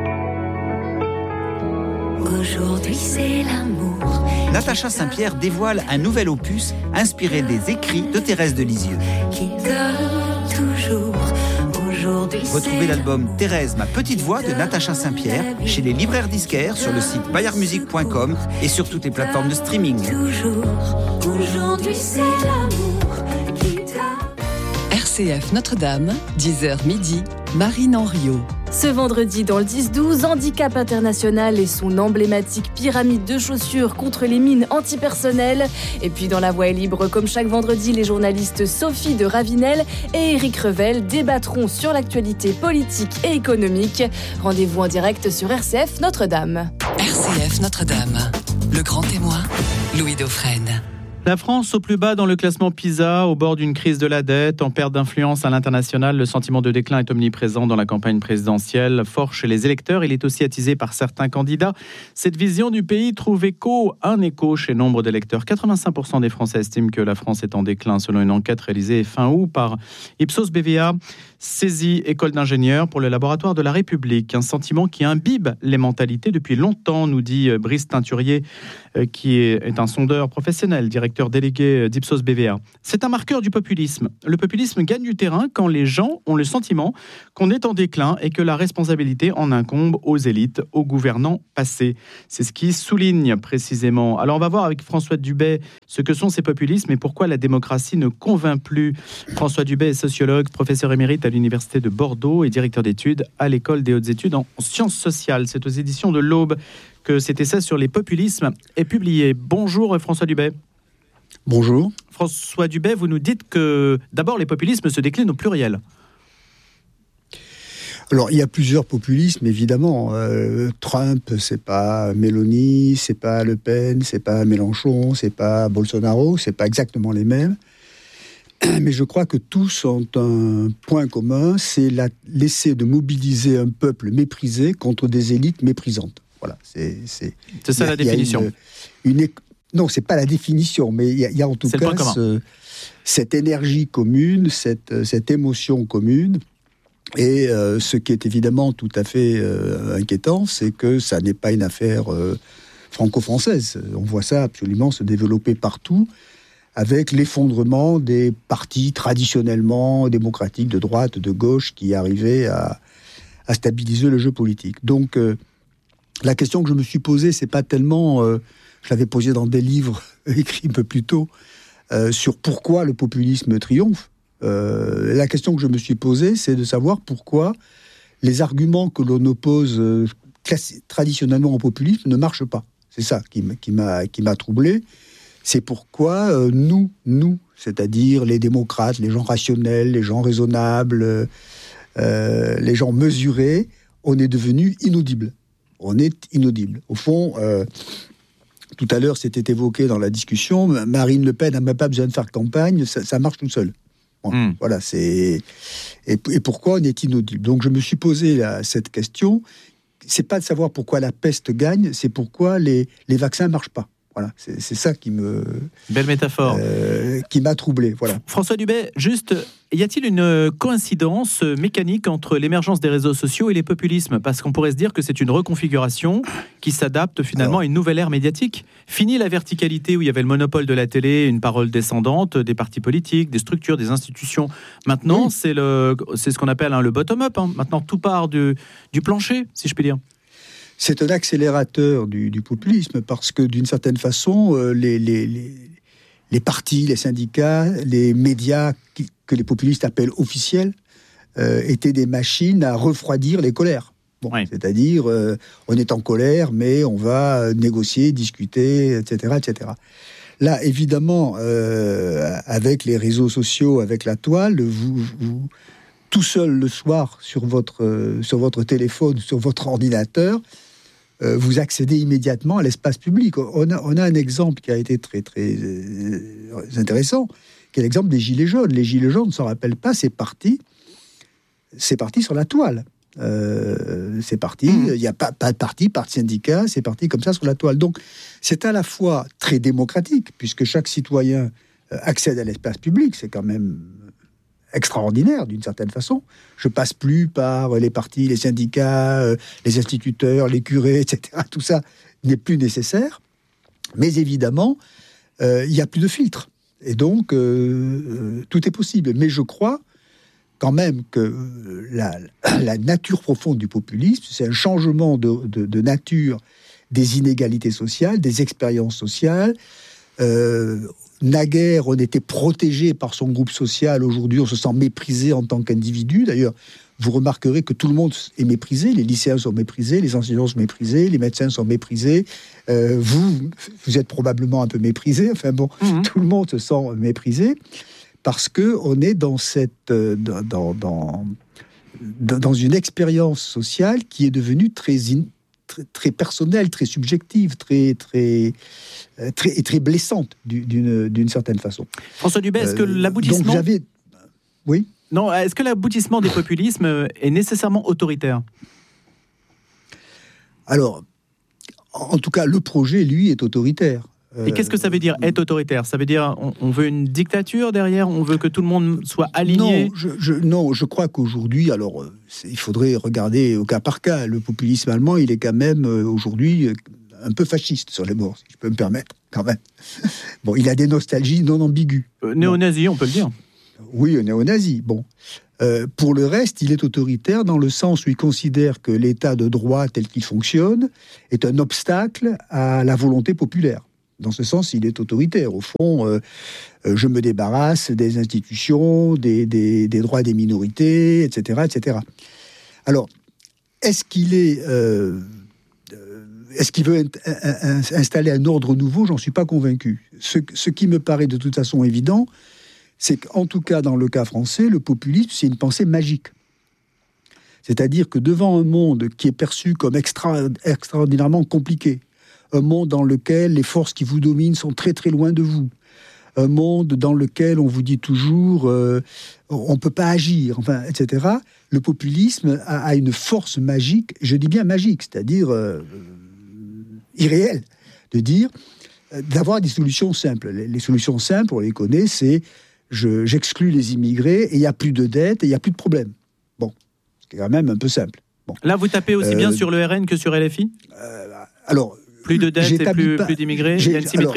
Aujourd'hui c'est l'amour. Natacha Saint-Pierre dévoile un nouvel opus inspiré des écrits de Thérèse de Lisieux. Qui donne toujours. Aujourd'hui Retrouvez l'album Thérèse, ma petite voix de Natacha Saint-Pierre chez les libraires disquaires, sur le site bayard musique point com et sur toutes les plateformes de streaming. Toujours. Aujourd'hui c'est l'amour qui donne. R C F Notre-Dame, dix heures midi, Marine Henriot. Ce vendredi, dans le dix douze, Handicap International et son emblématique pyramide de chaussures contre les mines antipersonnelles. Et puis dans La Voix est libre, comme chaque vendredi, les journalistes Sophie de Ravinel et Éric Revel débattront sur l'actualité politique et économique. Rendez-vous en direct sur R C F Notre-Dame. R C F Notre-Dame, le grand témoin, Louis Dauphren. La France au plus bas dans le classement PISA, au bord d'une crise de la dette, en perte d'influence à l'international. Le sentiment de déclin est omniprésent dans la campagne présidentielle. Fort chez les électeurs, il est aussi attisé par certains candidats. Cette vision du pays trouve écho, un écho chez nombre d'électeurs. quatre-vingt-cinq pour cent des Français estiment que la France est en déclin, selon une enquête réalisée fin août par Ipsos B V A. Saisie école d'ingénieurs pour le laboratoire de la République. Un sentiment qui imbibe les mentalités depuis longtemps, nous dit Brice Teinturier, qui est un sondeur professionnel, directeur délégué d'Ipsos B V A. C'est un marqueur du populisme. Le populisme gagne du terrain quand les gens ont le sentiment qu'on est en déclin et que la responsabilité en incombe aux élites, aux gouvernants passés. C'est ce qui souligne précisément. Alors on va voir avec François Dubet ce que sont ces populismes et pourquoi la démocratie ne convainc plus. François Dubet est sociologue, professeur émérite à l'Université de Bordeaux et directeur d'études à l'École des hautes études en sciences sociales. C'est aux éditions de l'Aube que cet essai sur les populismes est publié. Bonjour François Dubet. Bonjour. François Dubet, vous nous dites que d'abord les populismes se déclinent au pluriel. Alors il y a plusieurs populismes évidemment. Euh, Trump, c'est pas Mélanie, c'est pas Le Pen, c'est pas Mélenchon, c'est pas Bolsonaro, c'est pas exactement les mêmes. Mais je crois que tous ont un point commun, c'est la, l'essai de mobiliser un peuple méprisé contre des élites méprisantes. Voilà, c'est c'est, c'est ça a, la définition. Une, une, non, c'est pas la définition, mais il y, y a en tout c'est cas ce, cette énergie commune, cette, cette émotion commune. Et euh, ce qui est évidemment tout à fait euh, inquiétant, c'est que ça n'est pas une affaire euh, franco-française. On voit ça absolument se développer partout, avec l'effondrement des partis traditionnellement démocratiques de droite, de gauche, qui arrivaient à, à stabiliser le jeu politique. Donc, euh, la question que je me suis posée, c'est pas tellement... Euh, je l'avais posée dans des livres écrits un peu plus tôt, euh, sur pourquoi le populisme triomphe. Euh, la question que je me suis posée, c'est de savoir pourquoi les arguments que l'on oppose euh, classi- traditionnellement au populisme ne marchent pas. C'est ça qui, m- qui, m'a, qui m'a troublé. C'est pourquoi euh, nous, nous, c'est-à-dire les démocrates, les gens rationnels, les gens raisonnables, euh, les gens mesurés, on est devenus inaudibles. On est inaudibles. Au fond, euh, tout à l'heure, c'était évoqué dans la discussion, Marine Le Pen n'a même pas besoin de faire campagne, ça, ça marche tout seul. Bon, mmh. Voilà, c'est... Et, et pourquoi on est inaudible ? Donc je me suis posé là, cette question. C'est pas de savoir pourquoi la peste gagne, c'est pourquoi les, les vaccins ne marchent pas. Voilà, c'est, c'est ça qui me... Belle métaphore. Euh, qui m'a troublé, voilà. François Dubet, juste, y a-t-il une coïncidence mécanique entre l'émergence des réseaux sociaux et les populismes ? Parce qu'on pourrait se dire que c'est une reconfiguration qui s'adapte finalement Alors, à une nouvelle ère médiatique. Fini la verticalité où il y avait le monopole de la télé, une parole descendante, des partis politiques, des structures, des institutions. Maintenant, oui. c'est, le, c'est ce qu'on appelle hein, le bottom-up. Hein. Maintenant, tout part du, du plancher, si je puis dire. C'est un accélérateur du, du populisme parce que d'une certaine façon, euh, les, les, les, les partis, les syndicats, les médias qui, que les populistes appellent officiels, euh, étaient des machines à refroidir les colères. Bon, oui. C'est-à-dire, euh, on est en colère, mais on va négocier, discuter, et cetera, et cetera. Là, évidemment, euh, avec les réseaux sociaux, avec la toile, vous, vous tout seul le soir sur votre, euh, sur votre téléphone, sur votre ordinateur, Euh, vous accédez immédiatement à l'espace public. On a, on a un exemple qui a été très, très euh, intéressant, qui est l'exemple des Gilets jaunes. Les Gilets jaunes, on ne s'en rappelle pas, c'est parti, c'est parti sur la toile. Euh, c'est parti, il mmh. n'y a pas, pas de parti, pas de syndicat, c'est parti comme ça sur la toile. Donc, c'est à la fois très démocratique, puisque chaque citoyen accède à l'espace public, c'est quand même extraordinaire d'une certaine façon. Je passe plus par les partis, les syndicats, euh, les instituteurs, les curés, et cetera. Tout ça n'est plus nécessaire. Mais évidemment, euh, il n'y a plus de filtre. Et donc, euh, euh, tout est possible. Mais je crois quand même que la, la nature profonde du populisme, c'est un changement de, de, de nature des inégalités sociales, des expériences sociales. Euh, naguère, on était protégé par son groupe social. Aujourd'hui, on se sent méprisé en tant qu'individu. D'ailleurs, vous remarquerez que tout le monde est méprisé. Les lycéens sont méprisés, les enseignants sont méprisés, les médecins sont méprisés. Euh, vous, vous êtes probablement un peu méprisé. Enfin bon, mmh. tout le monde se sent méprisé parce que on est dans cette, dans, dans, dans, dans une expérience sociale qui est devenue très in, Très, très personnelle, très subjective, très, très, très, et très blessante d'une, d'une certaine façon. François Dubet, est-ce que l'aboutissement... Donc j'avais... Oui. Non, est-ce que l'aboutissement des populismes est nécessairement autoritaire ? Alors, en tout cas, le projet, lui, est autoritaire. Et qu'est-ce que ça veut dire, être autoritaire ? Ça veut dire on, on veut une dictature derrière ? On veut que tout le monde soit aligné ? Non, je, je, non, je crois qu'aujourd'hui, alors, il faudrait regarder au cas par cas. Le populisme allemand, il est quand même, euh, aujourd'hui, un peu fasciste sur les bords, si je peux me permettre, quand même. Bon, il a des nostalgies non ambiguës. Euh, néo-nazi, on peut le dire. Oui, néo-nazi, bon. Euh, pour le reste, il est autoritaire dans le sens où il considère que l'état de droit tel qu'il fonctionne est un obstacle à la volonté populaire. Dans ce sens, il est autoritaire. Au fond, euh, je me débarrasse des institutions, des, des, des droits des minorités, et cetera, et cetera. Alors, est-ce qu'il est, euh, est-ce qu'il veut in- in- installer un ordre nouveau ? J'en suis pas convaincu. Ce, ce qui me paraît de toute façon évident, c'est qu'en tout cas, dans le cas français, le populisme, c'est une pensée magique. C'est-à-dire que devant un monde qui est perçu comme extra, extraordinairement compliqué, un monde dans lequel les forces qui vous dominent sont très très loin de vous, un monde dans lequel on vous dit toujours euh, on ne peut pas agir, enfin, et cetera. Le populisme a, a une force magique, je dis bien magique, c'est-à-dire euh, irréelle, de dire, euh, d'avoir des solutions simples. Les, les solutions simples, on les connaît, c'est je, j'exclus les immigrés et il n'y a plus de dettes et il n'y a plus de problèmes. Bon, c'est quand même un peu simple. Bon. Là, vous tapez aussi euh, bien sur le R N que sur L F I ? euh, Alors... Plus de dettes et plus, pas, plus d'immigrés, il y a une symétrie ?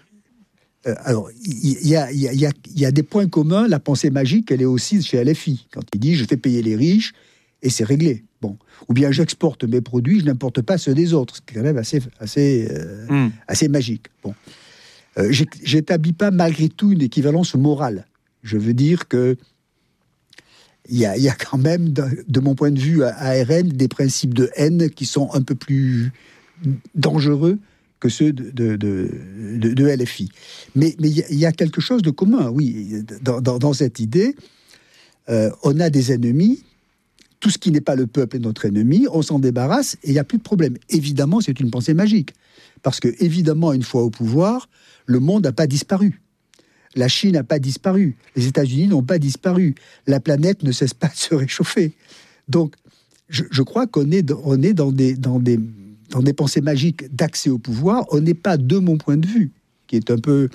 Alors, il y, y, y, y, y a des points communs. La pensée magique, elle est aussi chez L F I. Quand il dit « je fais payer les riches et c'est réglé ». Bon. Ou bien « j'exporte mes produits, je n'importe pas ceux des autres ». C'est quand même assez, assez, euh, mm. assez magique. Bon. Euh, j'établis pas malgré tout une équivalence morale. Je veux dire que il y, y a quand même, de, de mon point de vue, à R N, des principes de haine qui sont un peu plus dangereux que ceux de, de, de, de, de L F I. Mais il y, y a quelque chose de commun, oui. Dans, dans, dans cette idée, euh, on a des ennemis. Tout ce qui n'est pas le peuple est notre ennemi. On s'en débarrasse et il n'y a plus de problème. Évidemment, c'est une pensée magique. Parce que, évidemment, une fois au pouvoir, le monde n'a pas disparu. La Chine n'a pas disparu. Les États-Unis n'ont pas disparu. La planète ne cesse pas de se réchauffer. Donc, je, je crois qu'on est, on est dans des... Dans des dans des pensées magiques d'accès au pouvoir, on n'est pas, de mon point de vue, qui est un peu,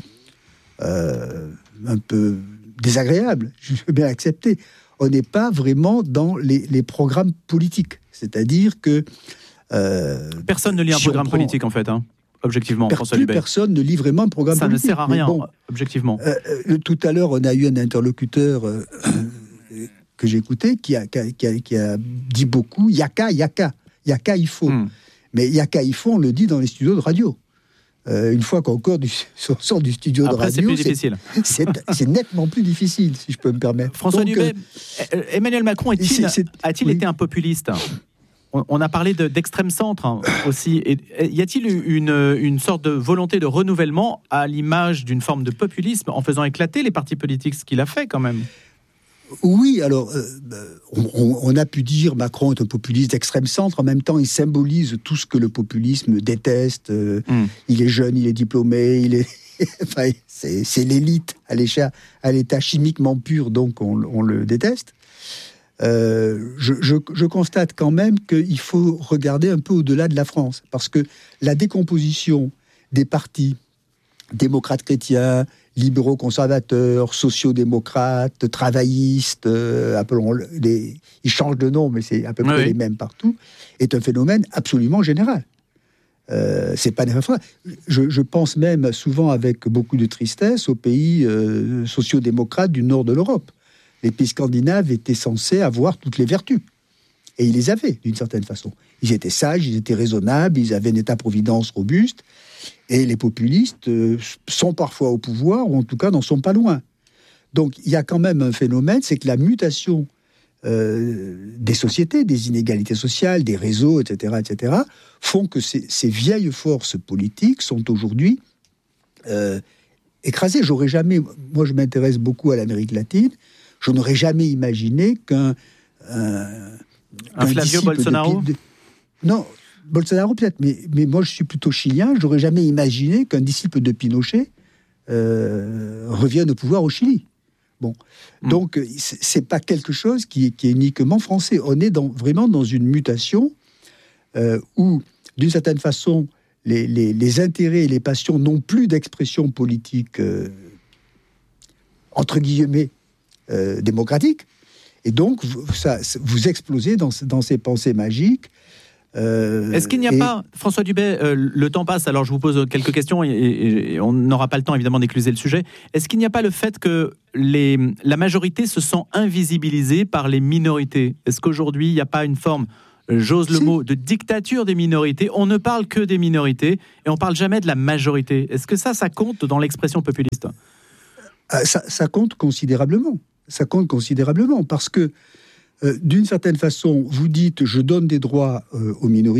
euh, un peu désagréable, je veux bien l'accepter, on n'est pas vraiment dans les, les programmes politiques. C'est-à-dire que... Euh, personne ne lit un si programme prend, politique, en fait, hein, objectivement, per, François Plus Dubet. Personne ne lit vraiment un programme Ça politique. Ça ne sert à rien, bon, objectivement. Euh, euh, tout à l'heure, on a eu un interlocuteur... Euh, que j'ai écouté, qui a, qui, a, qui, a, qui a dit beaucoup, yaka, yaka, yaka, il faut. Hmm. Mais yaka, il faut, on le dit dans les studios de radio. Euh, une fois qu'on sort du studio Après, de radio, c'est plus difficile. C'est, c'est nettement plus difficile, si je peux me permettre. François Donc, Dubet, euh, Emmanuel Macron est-il, c'est, c'est, a-t-il oui. été un populiste ? on, on a parlé de, d'extrême centre hein, aussi. Et, y a-t-il une, une sorte de volonté de renouvellement à l'image d'une forme de populisme en faisant éclater les partis politiques, ce qu'il a fait quand même ? Oui, alors, euh, on, on a pu dire Macron est un populiste d'extrême centre. En même temps, il symbolise tout ce que le populisme déteste. Euh, mm. Il est jeune, il est diplômé, il est... enfin, c'est, c'est l'élite à l'état, à l'état chimiquement pur, donc on, on le déteste. Euh, je, je, je constate quand même qu'il faut regarder un peu au-delà de la France, parce que la décomposition des partis démocrates chrétiens, libéraux conservateurs, sociaux-démocrates, travaillistes, euh, appelons les, ils changent de nom, mais c'est à peu près oui. les mêmes partout, est un phénomène absolument général. Euh, c'est pas je, je pense même souvent avec beaucoup de tristesse aux pays euh, sociaux-démocrates du nord de l'Europe. Les pays scandinaves étaient censés avoir toutes les vertus. Et ils les avaient, d'une certaine façon. Ils étaient sages, ils étaient raisonnables, ils avaient un état-providence robuste. Et les populistes euh, sont parfois au pouvoir, ou en tout cas n'en sont pas loin. Donc il y a quand même un phénomène, c'est que la mutation euh, des sociétés, des inégalités sociales, des réseaux, et cetera, et cetera, font que ces, ces vieilles forces politiques sont aujourd'hui euh, écrasées. J'aurais jamais, moi je m'intéresse beaucoup à l'Amérique latine, je n'aurais jamais imaginé qu'un... Un, un Flavio Bolsonaro de, de, Non, Bolsonaro peut-être, mais, mais moi je suis plutôt chilien, j'aurais jamais imaginé qu'un disciple de Pinochet euh, revienne au pouvoir au Chili. Bon, mmh. donc c'est pas quelque chose qui est, qui est uniquement français. On est dans, vraiment dans une mutation euh, où, d'une certaine façon, les, les, les intérêts et les passions n'ont plus d'expression politique euh, entre guillemets euh, démocratique. Et donc, vous, ça, vous explosez dans, dans ces pensées magiques. Euh, Est-ce qu'il n'y a et... pas, François Dubet, euh, le temps passe, alors je vous pose quelques questions et, et, et on n'aura pas le temps évidemment d'écluser le sujet. Est-ce qu'il n'y a pas le fait que les, la majorité se sent invisibilisée par les minorités ? Est-ce qu'aujourd'hui il n'y a pas une forme, j'ose le si. mot, de dictature des minorités ? On ne parle que des minorités et on ne parle jamais de la majorité. Est-ce que ça, ça compte dans l'expression populiste ? euh, ça, ça compte considérablement. Ça compte considérablement parce que, euh, d'une certaine façon, vous dites « je donne des droits euh, aux minorités »,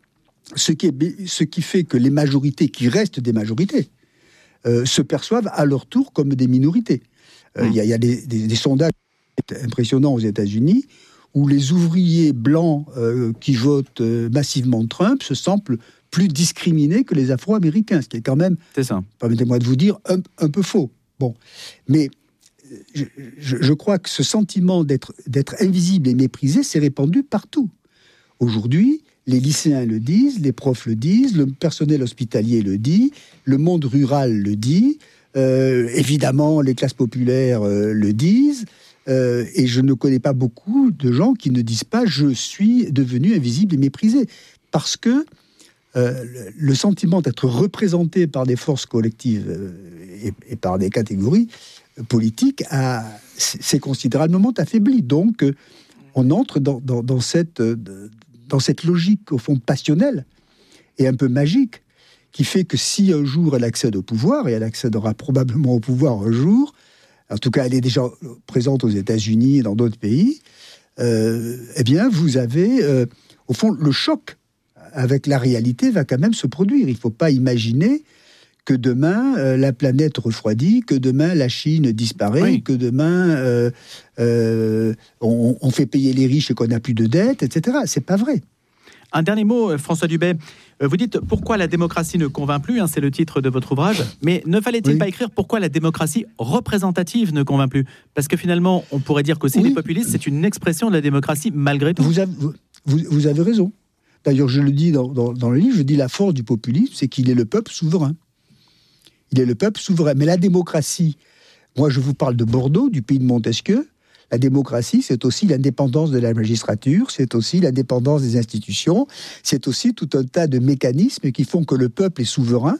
ce qui, est, ce qui fait que les majorités, qui restent des majorités, euh, se perçoivent à leur tour comme des minorités. Il euh, mmh. y a, y a des, des, des sondages impressionnants aux États-Unis où les ouvriers blancs euh, qui votent euh, massivement Trump se sentent plus discriminés que les Afro-Américains, ce qui est quand même, c'est ça. Permettez-moi de vous dire, un, un peu faux. Bon, mais... Je, je, je crois que ce sentiment d'être, d'être invisible et méprisé s'est répandu partout. Aujourd'hui, les lycéens le disent, les profs le disent, le personnel hospitalier le dit, le monde rural le dit, euh, évidemment les classes populaires euh, le disent, euh, et je ne connais pas beaucoup de gens qui ne disent pas « je suis devenu invisible et méprisé ». Parce que euh, le sentiment d'être représenté par des forces collectives euh, et, et par des catégories politique a, s'est considérablement affaibli. Donc, on entre dans, dans, dans, cette, dans cette logique, au fond, passionnelle et un peu magique, qui fait que si un jour elle accède au pouvoir, et elle accédera probablement au pouvoir un jour, en tout cas elle est déjà présente aux États-Unis et dans d'autres pays, euh, eh bien, vous avez, euh, au fond, le choc avec la réalité va quand même se produire. Il ne faut pas imaginer que demain, euh, la planète refroidit, que demain, la Chine disparaît, oui. que demain, euh, euh, on, on fait payer les riches et qu'on n'a plus de dettes, et cetera. C'est pas vrai. Un dernier mot, François Dubet. Vous dites « Pourquoi la démocratie ne convainc plus hein, ?» C'est le titre de votre ouvrage. Mais ne fallait-il oui. pas écrire « Pourquoi la démocratie représentative ne convainc plus ?» Parce que finalement, on pourrait dire qu'aussi oui. les populistes, c'est une expression de la démocratie malgré tout. Vous avez, vous, vous avez raison. D'ailleurs, je le dis dans, dans, dans le livre, je dis la force du populisme, c'est qu'il est le peuple souverain. Il est le peuple souverain. Mais la démocratie, moi je vous parle de Bordeaux, du pays de Montesquieu, la démocratie c'est aussi l'indépendance de la magistrature, c'est aussi l'indépendance des institutions, c'est aussi tout un tas de mécanismes qui font que le peuple est souverain,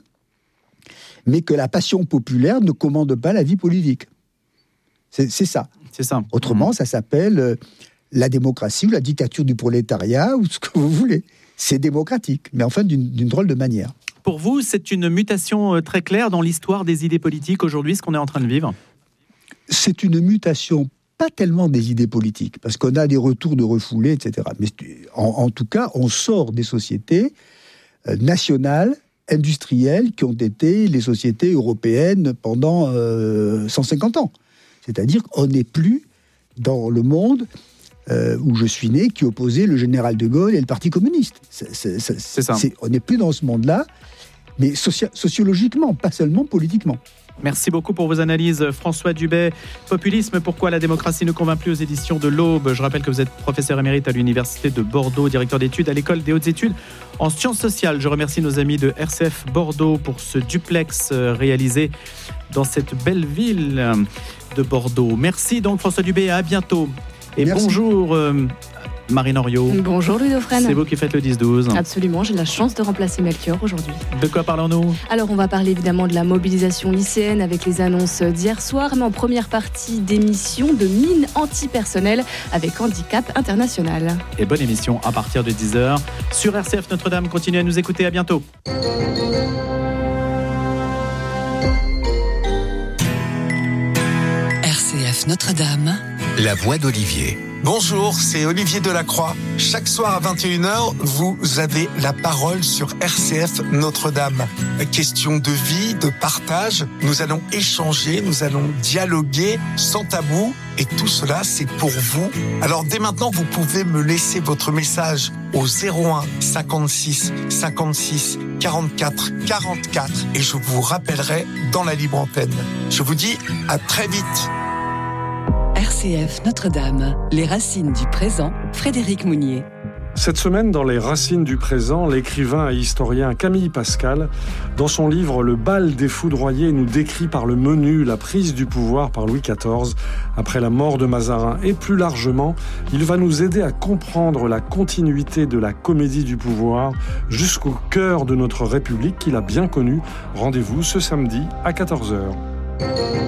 mais que la passion populaire ne commande pas la vie politique. C'est, c'est ça. C'est ça. Autrement, mmh. ça s'appelle euh, la démocratie ou la dictature du prolétariat ou ce que vous voulez. C'est démocratique, mais enfin d'une, d'une drôle de manière. Pour vous, c'est une mutation très claire dans l'histoire des idées politiques aujourd'hui, ce qu'on est en train de vivre ? C'est une mutation, pas tellement des idées politiques, parce qu'on a des retours de refoulés, et cetera. Mais en, en tout cas, on sort des sociétés euh, nationales, industrielles, qui ont été les sociétés européennes pendant euh, cent cinquante ans. C'est-à-dire qu'on n'est plus dans le monde euh, où je suis né, qui opposait le général de Gaulle et le Parti communiste. C'est, c'est, c'est, c'est ça. C'est, on n'est plus dans ce monde-là, mais socia- sociologiquement, pas seulement politiquement. Merci beaucoup pour vos analyses, François Dubet. Populisme, pourquoi la démocratie ne convainc plus aux éditions de l'Aube. Je rappelle que vous êtes professeur émérite à l'Université de Bordeaux, directeur d'études à l'École des hautes études en sciences sociales. Je remercie nos amis de R C F Bordeaux pour ce duplex réalisé dans cette belle ville de Bordeaux. Merci donc François Dubet, à bientôt. Et Merci. Bonjour euh, Marine Henriot. Bonjour Louis Dauphren. C'est vous qui faites le dix douze. Absolument, j'ai la chance de remplacer Melchior aujourd'hui. De quoi parlons-nous ? Alors on va parler évidemment de la mobilisation lycéenne avec les annonces d'hier soir, mais en première partie d'émission de mine antipersonnelle avec Handicap International. Et bonne émission à partir de dix heures sur R C F Notre-Dame. Continuez à nous écouter, à bientôt. R C F Notre-Dame. La voix d'Olivier. Bonjour, c'est Olivier Delacroix. Chaque soir à vingt et une heures, vous avez la parole sur R C F Notre-Dame. Question de vie, de partage, nous allons échanger, nous allons dialoguer sans tabou. Et tout cela, c'est pour vous. Alors dès maintenant, vous pouvez me laisser votre message au zéro un cinquante-six cinquante-six quarante-quatre quarante-quatre et je vous rappellerai dans la libre antenne. Je vous dis à très vite. R C F Notre-Dame, les racines du présent, Frédéric Mounier. Cette semaine, dans les racines du présent, l'écrivain et historien Camille Pascal, dans son livre Le bal des foudroyés, nous décrit par le menu la prise du pouvoir par Louis quatorze après la mort de Mazarin. Et plus largement, il va nous aider à comprendre la continuité de la comédie du pouvoir jusqu'au cœur de notre République qu'il a bien connue. Rendez-vous ce samedi à quatorze heures.